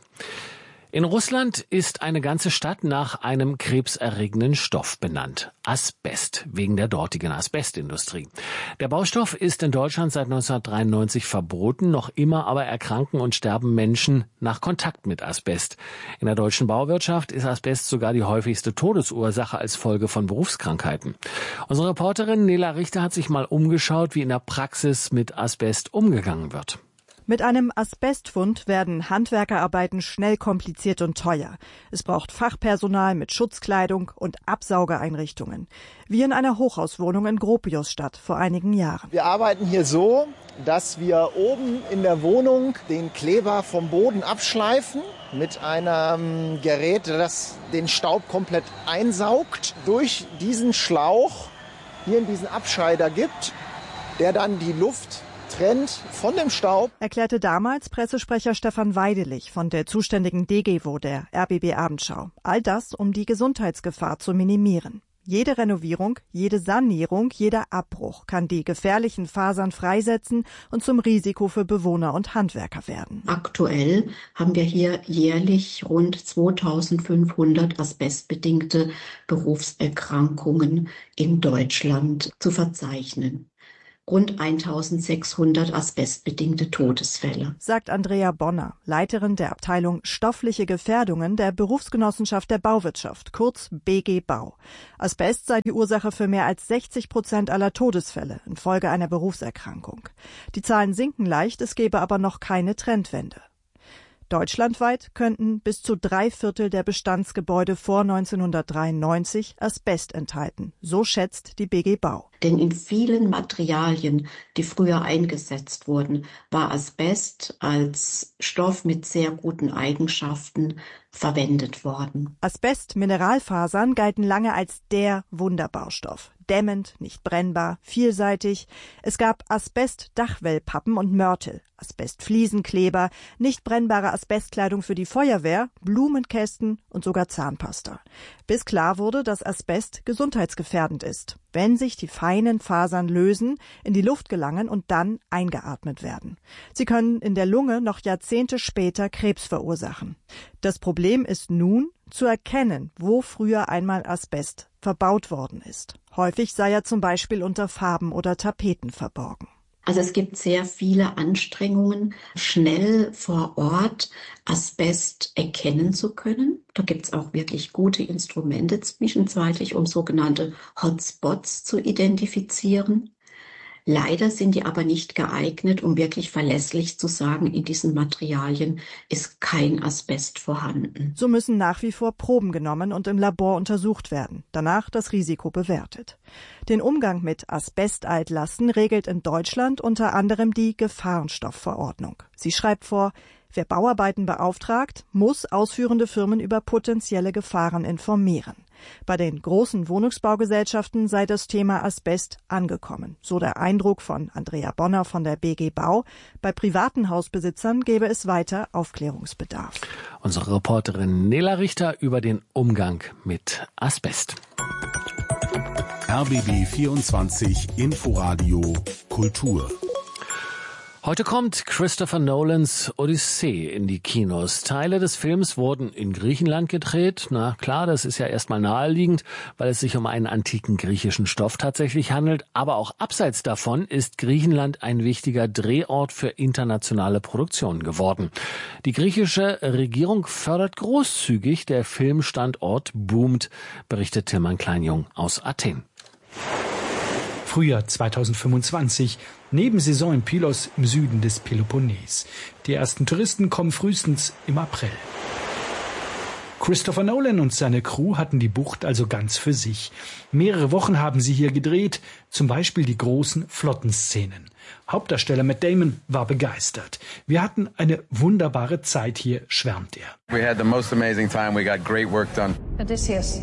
In Russland ist eine ganze Stadt nach einem krebserregenden Stoff benannt. Asbest, wegen der dortigen Asbestindustrie. Der Baustoff ist in Deutschland seit 1993 verboten. Noch immer aber erkranken und sterben Menschen nach Kontakt mit Asbest. In der deutschen Bauwirtschaft ist Asbest sogar die häufigste Todesursache als Folge von Berufskrankheiten. Unsere Reporterin Nela Richter hat sich mal umgeschaut, wie in der Praxis mit Asbest umgegangen wird. Mit einem Asbestfund werden Handwerkerarbeiten schnell kompliziert und teuer. Es braucht Fachpersonal mit Schutzkleidung und Absaugeeinrichtungen. Wie in einer Hochhauswohnung in Gropiusstadt vor einigen Jahren. Wir arbeiten hier so, dass wir oben in der Wohnung den Kleber vom Boden abschleifen mit einem Gerät, das den Staub komplett einsaugt, durch diesen Schlauch hier in diesen Abscheider gibt, der dann die Luft trennt von dem Staub. Erklärte damals Pressesprecher Stefan Weidelich von der zuständigen DGWO der RBB Abendschau. All das, um die Gesundheitsgefahr zu minimieren. Jede Renovierung, jede Sanierung, jeder Abbruch kann die gefährlichen Fasern freisetzen und zum Risiko für Bewohner und Handwerker werden. Aktuell haben wir hier jährlich rund 2500 asbestbedingte Berufserkrankungen in Deutschland zu verzeichnen. Rund 1600 asbestbedingte Todesfälle, sagt Andrea Bonner, Leiterin der Abteilung Stoffliche Gefährdungen der Berufsgenossenschaft der Bauwirtschaft, kurz BG Bau. Asbest sei die Ursache für mehr als 60% aller Todesfälle infolge einer Berufserkrankung. Die Zahlen sinken leicht, es gebe aber noch keine Trendwende. Deutschlandweit könnten bis zu 3/4 der Bestandsgebäude vor 1993 Asbest enthalten. So schätzt die BG Bau. Denn in vielen Materialien, die früher eingesetzt wurden, war Asbest als Stoff mit sehr guten Eigenschaften verwendet worden. Asbest-Mineralfasern galten lange als der Wunderbaustoff. Dämmend, nicht brennbar, vielseitig. Es gab Asbest-Dachwellpappen und Mörtel, Asbest-Fliesenkleber, nicht brennbare Asbestkleidung für die Feuerwehr, Blumenkästen und sogar Zahnpasta. Bis klar wurde, dass Asbest gesundheitsgefährdend ist, wenn sich die feinen Fasern lösen, in die Luft gelangen und dann eingeatmet werden. Sie können in der Lunge noch Jahrzehnte später Krebs verursachen. Das Problem ist nun, zu erkennen, wo früher einmal Asbest verbaut worden ist. Häufig sei er zum Beispiel unter Farben oder Tapeten verborgen. Also es gibt sehr viele Anstrengungen, schnell vor Ort Asbest erkennen zu können. Da gibt es auch wirklich gute Instrumente zwischenzeitlich, um sogenannte Hotspots zu identifizieren. Leider sind die aber nicht geeignet, um wirklich verlässlich zu sagen, in diesen Materialien ist kein Asbest vorhanden. So müssen nach wie vor Proben genommen und im Labor untersucht werden, danach das Risiko bewertet. Den Umgang mit Asbestaltlasten regelt in Deutschland unter anderem die Gefahrenstoffverordnung. Sie schreibt vor, wer Bauarbeiten beauftragt, muss ausführende Firmen über potenzielle Gefahren informieren. Bei den großen Wohnungsbaugesellschaften sei das Thema Asbest angekommen. So der Eindruck von Andrea Bonner von der BG Bau. Bei privaten Hausbesitzern gäbe es weiter Aufklärungsbedarf. Unsere Reporterin Nela Richter über den Umgang mit Asbest. RBB 24 Inforadio Kultur. Heute kommt Christopher Nolans Odyssee in die Kinos. Teile des Films wurden in Griechenland gedreht. Na klar, das ist ja erstmal naheliegend, weil es sich um einen antiken griechischen Stoff tatsächlich handelt. Aber auch abseits davon ist Griechenland ein wichtiger Drehort für internationale Produktionen geworden. Die griechische Regierung fördert großzügig, der Filmstandort boomt, berichtet Tilman Kleinjung aus Athen. Frühjahr 2025, Nebensaison in Pylos im Süden des Peloponnes. Die ersten Touristen kommen frühestens im April. Christopher Nolan und seine Crew hatten die Bucht also ganz für sich. Mehrere Wochen haben sie hier gedreht, zum Beispiel die großen Flottenszenen. Hauptdarsteller Matt Damon war begeistert. Wir hatten eine wunderbare Zeit hier, schwärmt er. We had the most amazing time. We got great work done. Odysseus.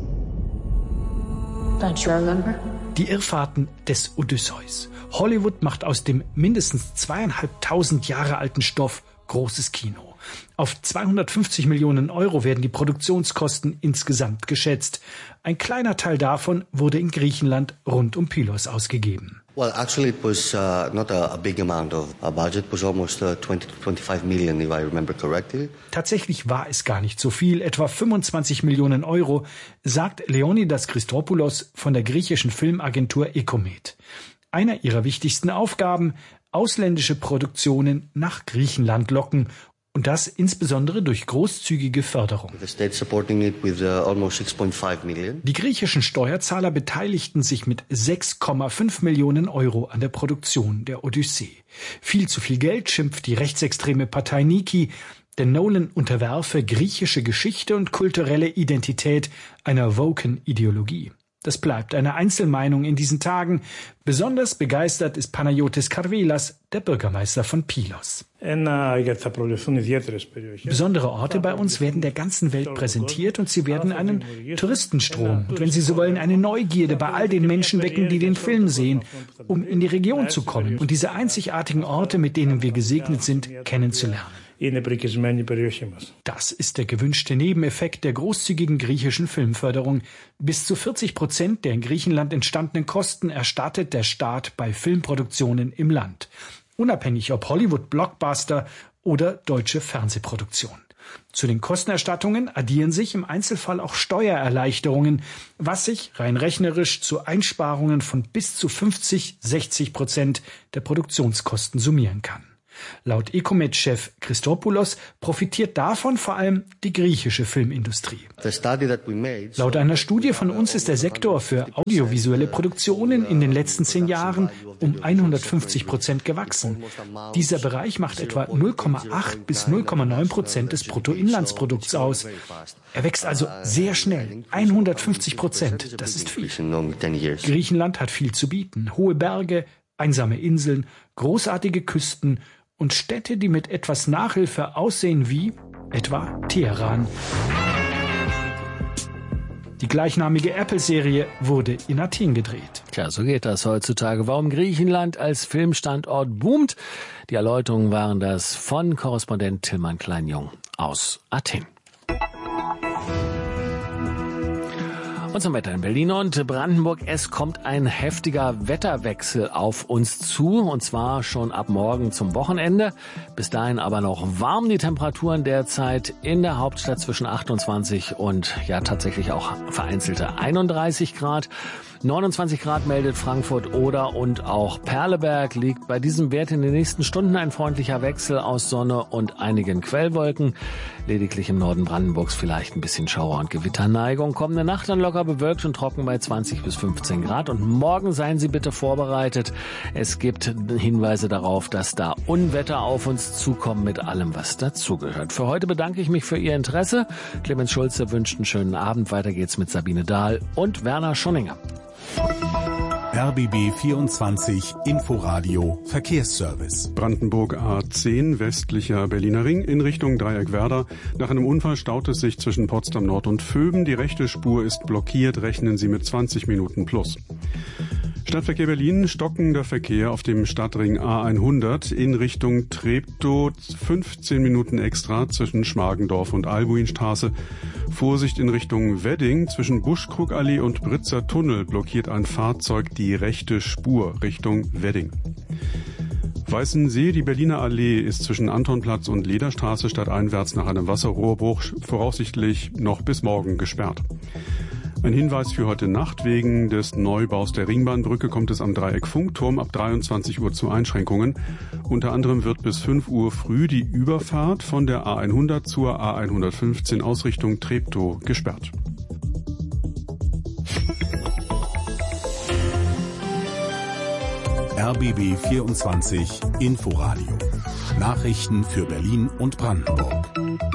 Don't you remember? Die Irrfahrten des Odysseus. Hollywood macht aus dem mindestens 2500 Jahre alten Stoff großes Kino. Auf 250 Millionen Euro werden die Produktionskosten insgesamt geschätzt. Ein kleiner Teil davon wurde in Griechenland rund um Pylos ausgegeben. Well, actually it was not a big amount of budget. It was almost 20 to 25 million, if I remember correctly. Tatsächlich war es gar nicht so viel, etwa 25 Millionen Euro, sagt Leonidas Christopoulos von der griechischen Filmagentur Ecomed. Einer ihrer wichtigsten Aufgaben, ausländische Produktionen nach Griechenland locken. Und das insbesondere durch großzügige Förderung. Die griechischen Steuerzahler beteiligten sich mit 6,5 Millionen Euro an der Produktion der Odyssee. Viel zu viel Geld, schimpft die rechtsextreme Partei Niki, denn Nolan unterwerfe griechische Geschichte und kulturelle Identität einer woken Ideologie. Das bleibt eine Einzelmeinung in diesen Tagen. Besonders begeistert ist Panayotis Karvelas, der Bürgermeister von Pylos. Besondere Orte bei uns werden der ganzen Welt präsentiert und sie werden einen Touristenstrom und wenn Sie so wollen, eine Neugierde bei all den Menschen wecken, die den Film sehen, um in die Region zu kommen und diese einzigartigen Orte, mit denen wir gesegnet sind, kennenzulernen. Das ist der gewünschte Nebeneffekt der großzügigen griechischen Filmförderung. Bis zu 40% der in Griechenland entstandenen Kosten erstattet der Staat bei Filmproduktionen im Land. Unabhängig ob Hollywood-Blockbuster oder deutsche Fernsehproduktion. Zu den Kostenerstattungen addieren sich im Einzelfall auch Steuererleichterungen, was sich rein rechnerisch zu Einsparungen von bis zu 50-60% der Produktionskosten summieren kann. Laut Ecomed-Chef Christopoulos profitiert davon vor allem die griechische Filmindustrie. Laut einer Studie von uns ist der Sektor für audiovisuelle Produktionen in den letzten 10 Jahren um 150% gewachsen. Dieser Bereich macht etwa 0,8 bis 0,9% des Bruttoinlandsprodukts aus. Er wächst also sehr schnell, 150%, das ist viel. Griechenland hat viel zu bieten, hohe Berge, einsame Inseln, großartige Küsten und Städte, die mit etwas Nachhilfe aussehen wie etwa Teheran. Die gleichnamige Apple-Serie wurde in Athen gedreht. Tja, so geht das heutzutage. Warum Griechenland als Filmstandort boomt? Die Erläuterungen waren das von Korrespondent Tillmann Kleinjung aus Athen. Und zum Wetter in Berlin und Brandenburg. Es kommt ein heftiger Wetterwechsel auf uns zu, und zwar schon ab morgen zum Wochenende. Bis dahin aber noch warm. Die Temperaturen derzeit in der Hauptstadt zwischen 28 und ja tatsächlich auch vereinzelte 31 Grad. 29 Grad meldet Frankfurt Oder und auch Perleberg. Liegt bei diesem Wert in den nächsten Stunden ein freundlicher Wechsel aus Sonne und einigen Quellwolken. Lediglich im Norden Brandenburgs vielleicht ein bisschen Schauer- und Gewitterneigung. Kommende Nacht dann locker bewölkt und trocken bei 20 bis 15 Grad. Und morgen seien Sie bitte vorbereitet. Es gibt Hinweise darauf, dass da Unwetter auf uns zukommen mit allem, was dazugehört. Für heute bedanke ich mich für Ihr Interesse. Clemens Schulze wünscht einen schönen Abend. Weiter geht's mit Sabine Dahl und Werner Schonninger. RBB 24 Inforadio Verkehrsservice. Brandenburg A10 westlicher Berliner Ring in Richtung Dreieckwerder. Nach einem Unfall staut es sich zwischen Potsdam Nord und Vöben. Die rechte Spur ist blockiert. Rechnen Sie mit 20 Minuten plus. Stadtverkehr Berlin, stockender Verkehr auf dem Stadtring A100 in Richtung Treptow, 15 Minuten extra zwischen Schmargendorf und Albuinstraße. Vorsicht in Richtung Wedding, zwischen Buschkrugallee und Britzer Tunnel blockiert ein Fahrzeug die rechte Spur Richtung Wedding. Weißensee, die Berliner Allee ist zwischen Antonplatz und Lederstraße stadteinwärts nach einem Wasserrohrbruch voraussichtlich noch bis morgen gesperrt. Ein Hinweis für heute Nacht: Wegen des Neubaus der Ringbahnbrücke kommt es am Dreieck Funkturm ab 23 Uhr zu Einschränkungen. Unter anderem wird bis 5 Uhr früh die Überfahrt von der A100 zur A115 aus Richtung Treptow gesperrt. RBB 24 Inforadio. Nachrichten für Berlin und Brandenburg.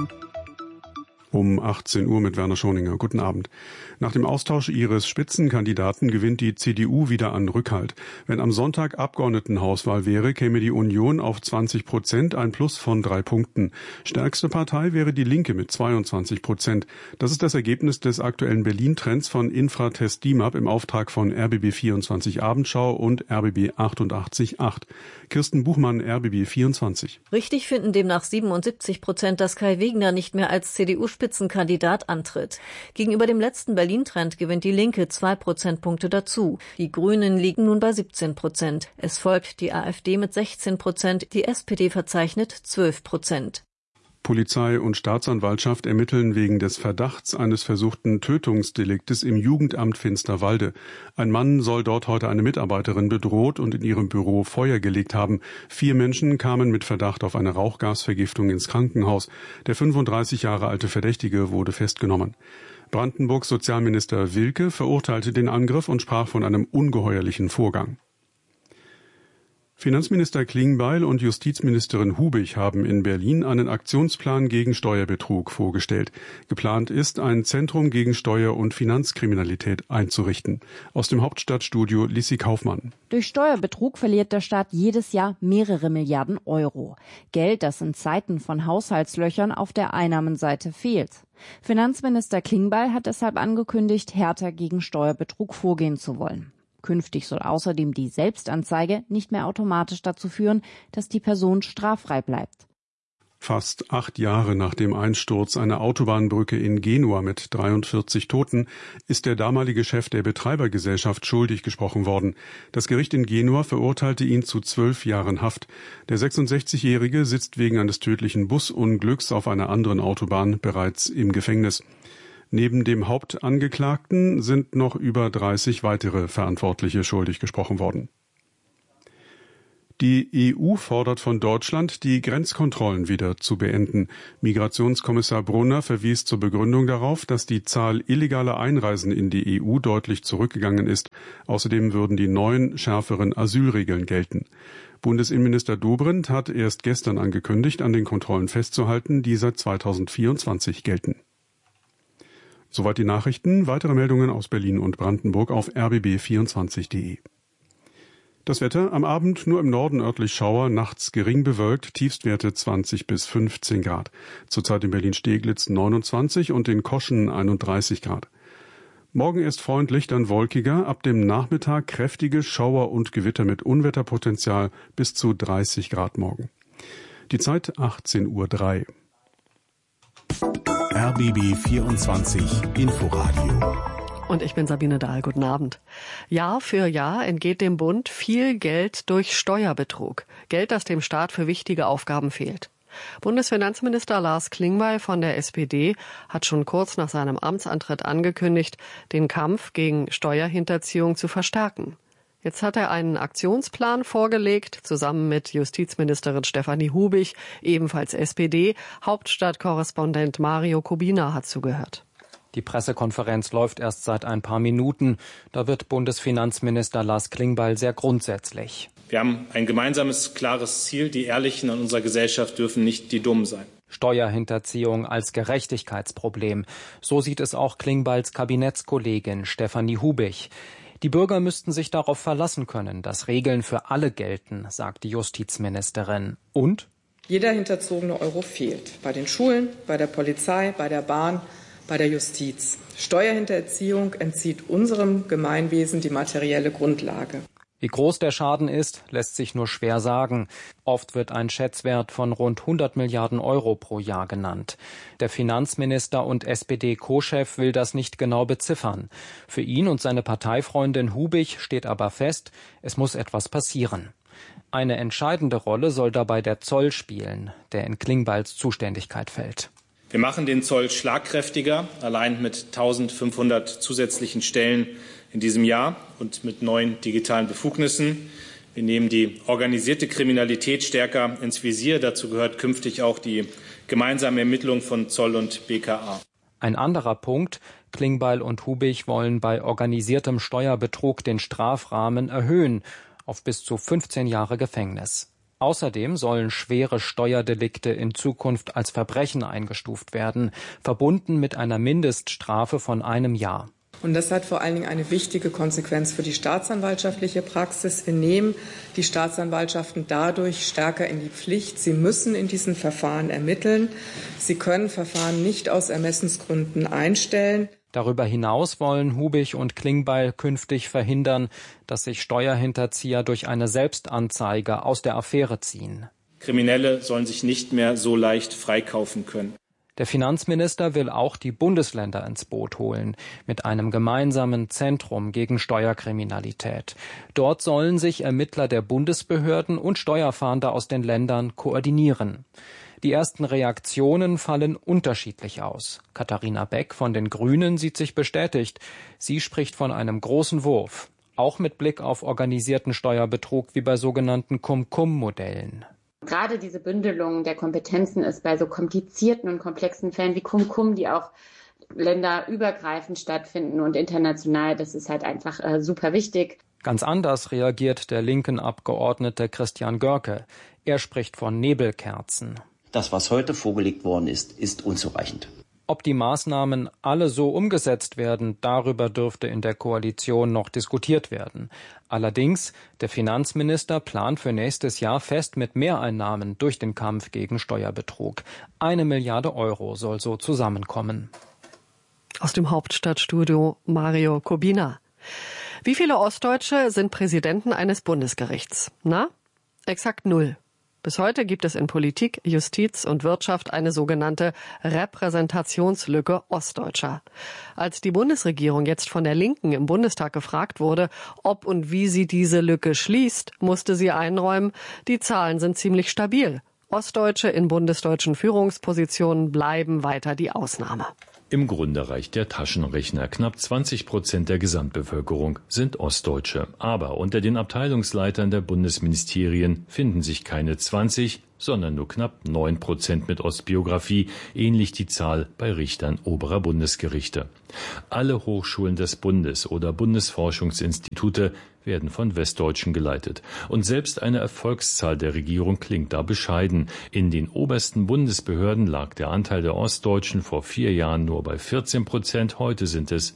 Um 18 Uhr mit Werner Schoninger. Guten Abend. Nach dem Austausch ihres Spitzenkandidaten gewinnt die CDU wieder an Rückhalt. Wenn am Sonntag Abgeordnetenhauswahl wäre, käme die Union auf 20%, ein Plus von 3 Punkten. Stärkste Partei wäre die Linke mit 22%. Das ist das Ergebnis des aktuellen Berlin-Trends von Infratest DIMAP im Auftrag von RBB 24 Abendschau und RBB 88.8. Kirsten Buchmann, RBB 24. Richtig finden demnach 77%, dass Kai Wegner nicht mehr als CDU-Spitzenkandidat antritt. Gegenüber dem letzten Berlin-Trend gewinnt die Linke 2 Prozentpunkte dazu. Die Grünen liegen nun bei 17%. Es folgt die AfD mit 16%, die SPD verzeichnet 12%. Polizei und Staatsanwaltschaft ermitteln wegen des Verdachts eines versuchten Tötungsdeliktes im Jugendamt Finsterwalde. Ein Mann soll dort heute eine Mitarbeiterin bedroht und in ihrem Büro Feuer gelegt haben. 4 Menschen kamen mit Verdacht auf eine Rauchgasvergiftung ins Krankenhaus. Der 35 Jahre alte Verdächtige wurde festgenommen. Brandenburgs Sozialminister Wilke verurteilte den Angriff und sprach von einem ungeheuerlichen Vorgang. Finanzminister Klingbeil und Justizministerin Hubig haben in Berlin einen Aktionsplan gegen Steuerbetrug vorgestellt. Geplant ist, ein Zentrum gegen Steuer- und Finanzkriminalität einzurichten. Aus dem Hauptstadtstudio Lissi Kaufmann. Durch Steuerbetrug verliert der Staat jedes Jahr mehrere Milliarden Euro. Geld, das in Zeiten von Haushaltslöchern auf der Einnahmenseite fehlt. Finanzminister Klingbeil hat deshalb angekündigt, härter gegen Steuerbetrug vorgehen zu wollen. Künftig soll außerdem die Selbstanzeige nicht mehr automatisch dazu führen, dass die Person straffrei bleibt. Fast 8 Jahre nach dem Einsturz einer Autobahnbrücke in Genua mit 43 Toten ist der damalige Chef der Betreibergesellschaft schuldig gesprochen worden. Das Gericht in Genua verurteilte ihn zu 12 Jahren Haft. Der 66-Jährige sitzt wegen eines tödlichen Busunglücks auf einer anderen Autobahn bereits im Gefängnis. Neben dem Hauptangeklagten sind noch über 30 weitere Verantwortliche schuldig gesprochen worden. Die EU fordert von Deutschland, die Grenzkontrollen wieder zu beenden. Migrationskommissar Brunner verwies zur Begründung darauf, dass die Zahl illegaler Einreisen in die EU deutlich zurückgegangen ist. Außerdem würden die neuen, schärferen Asylregeln gelten. Bundesinnenminister Dobrindt hat erst gestern angekündigt, an den Kontrollen festzuhalten, die seit 2024 gelten. Soweit die Nachrichten. Weitere Meldungen aus Berlin und Brandenburg auf rbb24.de. Das Wetter am Abend nur im Norden örtlich Schauer, nachts gering bewölkt, Tiefstwerte 20 bis 15 Grad. Zurzeit in Berlin-Steglitz 29 und in Koschen 31 Grad. Morgen erst freundlich, dann wolkiger, ab dem Nachmittag kräftige Schauer und Gewitter mit Unwetterpotenzial bis zu 30 Grad morgen. Die Zeit 18:03 Uhr. RBB 24 Inforadio. Und ich bin Sabine Dahl. Guten Abend. Jahr für Jahr entgeht dem Bund viel Geld durch Steuerbetrug. Geld, das dem Staat für wichtige Aufgaben fehlt. Bundesfinanzminister Lars Klingbeil von der SPD hat schon kurz nach seinem Amtsantritt angekündigt, den Kampf gegen Steuerhinterziehung zu verstärken. Jetzt hat er einen Aktionsplan vorgelegt, zusammen mit Justizministerin Stefanie Hubich, ebenfalls SPD. Hauptstadtkorrespondent Mario Kubina hat zugehört. Die Pressekonferenz läuft erst seit ein paar Minuten. Da wird Bundesfinanzminister Lars Klingbeil sehr grundsätzlich. Wir haben ein gemeinsames, klares Ziel. Die Ehrlichen an unserer Gesellschaft dürfen nicht die Dummen sein. Steuerhinterziehung als Gerechtigkeitsproblem. So sieht es auch Klingbeils Kabinettskollegin Stefanie Hubich. Die Bürger müssten sich darauf verlassen können, dass Regeln für alle gelten, sagt die Justizministerin. Und? Jeder hinterzogene Euro fehlt. Bei den Schulen, bei der Polizei, bei der Bahn, bei der Justiz. Steuerhinterziehung entzieht unserem Gemeinwesen die materielle Grundlage. Wie groß der Schaden ist, lässt sich nur schwer sagen. Oft wird ein Schätzwert von rund 100 Milliarden Euro pro Jahr genannt. Der Finanzminister und SPD-Co-Chef will das nicht genau beziffern. Für ihn und seine Parteifreundin Hubich steht aber fest, es muss etwas passieren. Eine entscheidende Rolle soll dabei der Zoll spielen, der in Klingbeils Zuständigkeit fällt. Wir machen den Zoll schlagkräftiger, allein mit 1500 zusätzlichen Stellen in diesem Jahr und mit neuen digitalen Befugnissen. Wir nehmen die organisierte Kriminalität stärker ins Visier. Dazu gehört künftig auch die gemeinsame Ermittlung von Zoll und BKA. Ein anderer Punkt: Klingbeil und Hubich wollen bei organisiertem Steuerbetrug den Strafrahmen erhöhen auf bis zu 15 Jahre Gefängnis. Außerdem sollen schwere Steuerdelikte in Zukunft als Verbrechen eingestuft werden, verbunden mit einer Mindeststrafe von 1 Jahr. Und das hat vor allen Dingen eine wichtige Konsequenz für die staatsanwaltschaftliche Praxis. Wir nehmen die Staatsanwaltschaften dadurch stärker in die Pflicht. Sie müssen in diesen Verfahren ermitteln. Sie können Verfahren nicht aus Ermessensgründen einstellen. Darüber hinaus wollen Hubich und Klingbeil künftig verhindern, dass sich Steuerhinterzieher durch eine Selbstanzeige aus der Affäre ziehen. Kriminelle sollen sich nicht mehr so leicht freikaufen können. Der Finanzminister will auch die Bundesländer ins Boot holen, mit einem gemeinsamen Zentrum gegen Steuerkriminalität. Dort sollen sich Ermittler der Bundesbehörden und Steuerfahnder aus den Ländern koordinieren. Die ersten Reaktionen fallen unterschiedlich aus. Katharina Beck von den Grünen sieht sich bestätigt. Sie spricht von einem großen Wurf, auch mit Blick auf organisierten Steuerbetrug wie bei sogenannten Cum-Cum-Modellen. Gerade diese Bündelung der Kompetenzen ist bei so komplizierten und komplexen Fällen wie Cum-Cum, die auch länderübergreifend stattfinden und international, das ist halt einfach super wichtig. Ganz anders reagiert der linken Abgeordnete Christian Görke. Er spricht von Nebelkerzen. Das, was heute vorgelegt worden ist, ist unzureichend. Ob die Maßnahmen alle so umgesetzt werden, darüber dürfte in der Koalition noch diskutiert werden. Allerdings, der Finanzminister plant für nächstes Jahr fest mit Mehreinnahmen durch den Kampf gegen Steuerbetrug. 1 Milliarde Euro soll so zusammenkommen. Aus dem Hauptstadtstudio Mario Kubina. Wie viele Ostdeutsche sind Präsidenten eines Bundesgerichts? Na, exakt 0. Bis heute gibt es in Politik, Justiz und Wirtschaft eine sogenannte Repräsentationslücke Ostdeutscher. Als die Bundesregierung jetzt von der Linken im Bundestag gefragt wurde, ob und wie sie diese Lücke schließt, musste sie einräumen, die Zahlen sind ziemlich stabil. Ostdeutsche in bundesdeutschen Führungspositionen bleiben weiter die Ausnahme. Im Grunde reicht der Taschenrechner. Knapp 20% der Gesamtbevölkerung sind Ostdeutsche. Aber unter den Abteilungsleitern der Bundesministerien finden sich keine 20, sondern nur knapp 9% mit Ostbiografie, ähnlich die Zahl bei Richtern oberer Bundesgerichte. Alle Hochschulen des Bundes oder Bundesforschungsinstitute werden von Westdeutschen geleitet. Und selbst eine Erfolgszahl der Regierung klingt da bescheiden. In den obersten Bundesbehörden lag der Anteil der Ostdeutschen vor 4 Jahren nur bei 14%, heute sind es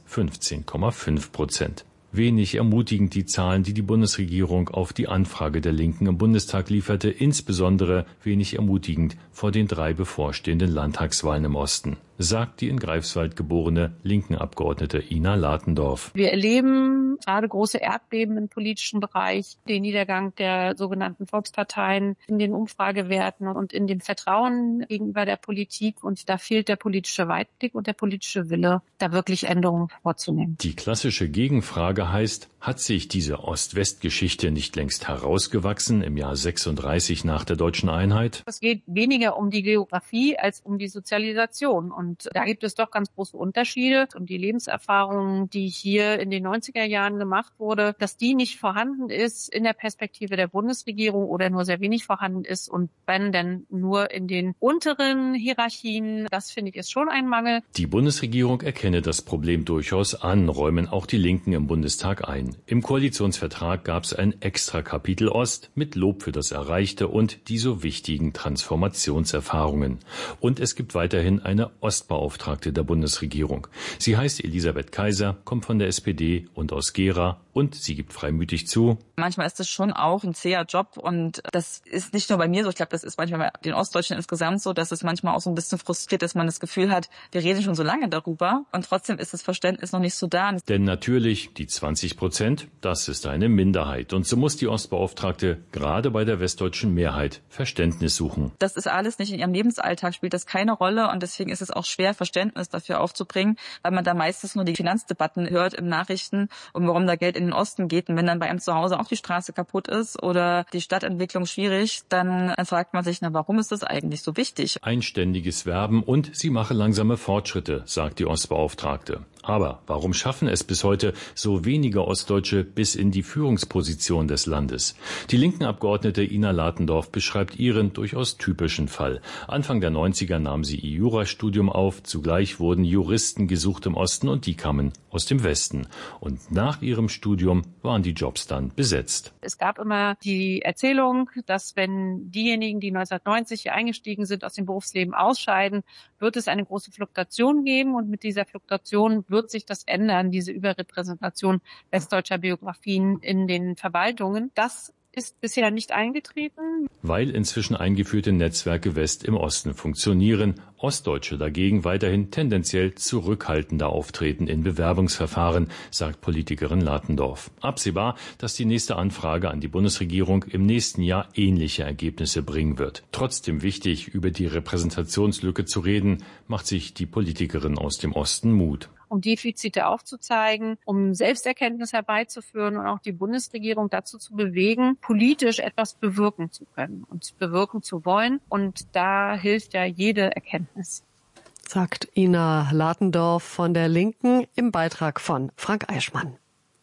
15,5%. Wenig ermutigend die Zahlen, die die Bundesregierung auf die Anfrage der Linken im Bundestag lieferte, insbesondere wenig ermutigend vor den 3 bevorstehenden Landtagswahlen im Osten, sagt die in Greifswald geborene Linken-Abgeordnete Ina Latendorf. Wir erleben gerade große Erdbeben im politischen Bereich, den Niedergang der sogenannten Volksparteien in den Umfragewerten und in dem Vertrauen gegenüber der Politik. Und da fehlt der politische Weitblick und der politische Wille, da wirklich Änderungen vorzunehmen. Die klassische Gegenfrage heißt, hat sich diese Ost-West-Geschichte nicht längst herausgewachsen im Jahr 36 nach der deutschen Einheit? Es geht weniger um die Geografie als um die Sozialisation. Und da gibt es doch ganz große Unterschiede. Und die Lebenserfahrung, die hier in den 90er Jahren gemacht wurde, dass die nicht vorhanden ist in der Perspektive der Bundesregierung oder nur sehr wenig vorhanden ist und wenn denn nur in den unteren Hierarchien, das finde ich ist schon ein Mangel. Die Bundesregierung erkenne das Problem durchaus an, räumen auch die Linken im Bundestag ein. Im Koalitionsvertrag gab es ein extra Kapitel Ost mit Lob für das Erreichte und die so wichtigen Transformationserfahrungen. Und es gibt weiterhin eine Ostbeauftragte der Bundesregierung. Sie heißt Elisabeth Kaiser, kommt von der SPD und aus Gera und sie gibt freimütig zu: Manchmal ist es schon auch ein zäher Job und das ist nicht nur bei mir so, ich glaube, das ist manchmal bei den Ostdeutschen insgesamt so, dass es manchmal auch so ein bisschen frustriert, dass man das Gefühl hat, wir reden schon so lange darüber und trotzdem ist das Verständnis noch nicht so da. Denn natürlich, die 20%, das ist eine Minderheit und so muss die Ostbeauftragte gerade bei der westdeutschen Mehrheit Verständnis suchen. Das ist alles nicht in ihrem Lebensalltag, spielt das keine Rolle und deswegen ist es auch schwer, Verständnis dafür aufzubringen, weil man da meistens nur die Finanzdebatten hört in Nachrichten und warum da Geld in den Osten geht. Und wenn dann bei einem zu Hause auch die Straße kaputt ist oder die Stadtentwicklung schwierig, dann fragt man sich, warum ist das eigentlich so wichtig? Ein ständiges Werben und sie mache langsame Fortschritte, sagt die Ostbeauftragte. Aber warum schaffen es bis heute so wenige Ostdeutsche bis in die Führungsposition des Landes? Die Linken-Abgeordnete Ina Latendorf beschreibt ihren durchaus typischen Fall. Anfang der 90er nahm sie ihr Jurastudium auf, zugleich wurden Juristen gesucht im Osten und die kamen aus dem Westen. Und nach ihrem Studium waren die Jobs dann besetzt. Es gab immer die Erzählung, dass wenn diejenigen, die 1990 hier eingestiegen sind, aus dem Berufsleben ausscheiden, wird es eine große Fluktuation geben und mit dieser Fluktuation wird sich das ändern, diese Überrepräsentation westdeutscher Biografien in den Verwaltungen. Das ist bisher nicht eingetreten. Weil inzwischen eingeführte Netzwerke West im Osten funktionieren, Ostdeutsche dagegen weiterhin tendenziell zurückhaltender auftreten in Bewerbungsverfahren, sagt Politikerin Latendorf. Absehbar, dass die nächste Anfrage an die Bundesregierung im nächsten Jahr ähnliche Ergebnisse bringen wird. Trotzdem wichtig, über die Repräsentationslücke zu reden, macht sich die Politikerin aus dem Osten Mut. Um Defizite aufzuzeigen, um Selbsterkenntnis herbeizuführen und auch die Bundesregierung dazu zu bewegen, politisch etwas bewirken zu können und bewirken zu wollen. Und da hilft ja jede Erkenntnis. Sagt Ina Latendorf von der Linken im Beitrag von Frank Eichmann.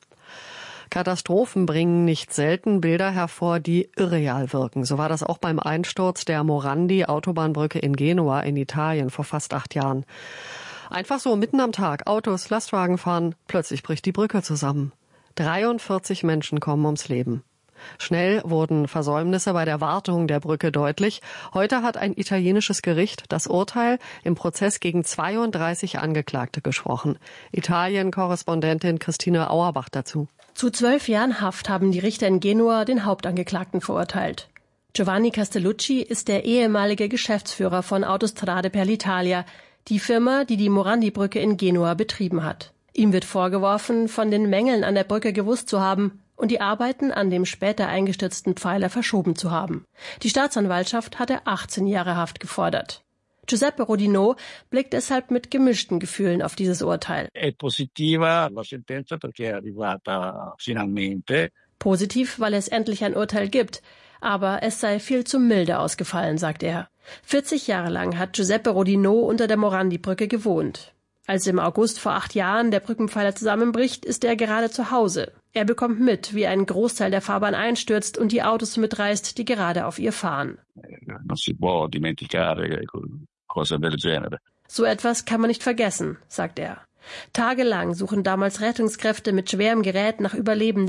Katastrophen bringen nicht selten Bilder hervor, die irreal wirken. So war das auch beim Einsturz der Morandi-Autobahnbrücke in Genua in Italien vor fast 8 Jahren. Einfach so mitten am Tag, Autos, Lastwagen fahren, plötzlich bricht die Brücke zusammen. 43 Menschen kommen ums Leben. Schnell wurden Versäumnisse bei der Wartung der Brücke deutlich. Heute hat ein italienisches Gericht das Urteil im Prozess gegen 32 Angeklagte gesprochen. Italien-Korrespondentin Christine Auerbach dazu. Zu 12 Jahren Haft haben die Richter in Genua den Hauptangeklagten verurteilt. Giovanni Castellucci ist der ehemalige Geschäftsführer von Autostrade per l'Italia, die Firma, die die Morandi-Brücke in Genua betrieben hat. Ihm wird vorgeworfen, von den Mängeln an der Brücke gewusst zu haben und die Arbeiten an dem später eingestürzten Pfeiler verschoben zu haben. Die Staatsanwaltschaft hatte 18 Jahre Haft gefordert. Giuseppe Rodinò blickt deshalb mit gemischten Gefühlen auf dieses Urteil. Positiv, weil es endlich ein Urteil gibt, aber es sei viel zu milde ausgefallen, sagt er. 40 Jahre lang hat Giuseppe Rodinò unter der Morandi-Brücke gewohnt. Als im August vor 8 Jahren der Brückenpfeiler zusammenbricht, ist er gerade zu Hause. Er bekommt mit, wie ein Großteil der Fahrbahn einstürzt und die Autos mitreißt, die gerade auf ihr fahren. So etwas kann man nicht vergessen, sagt er. Tagelang suchen damals Rettungskräfte mit schwerem Gerät nach Überlebenden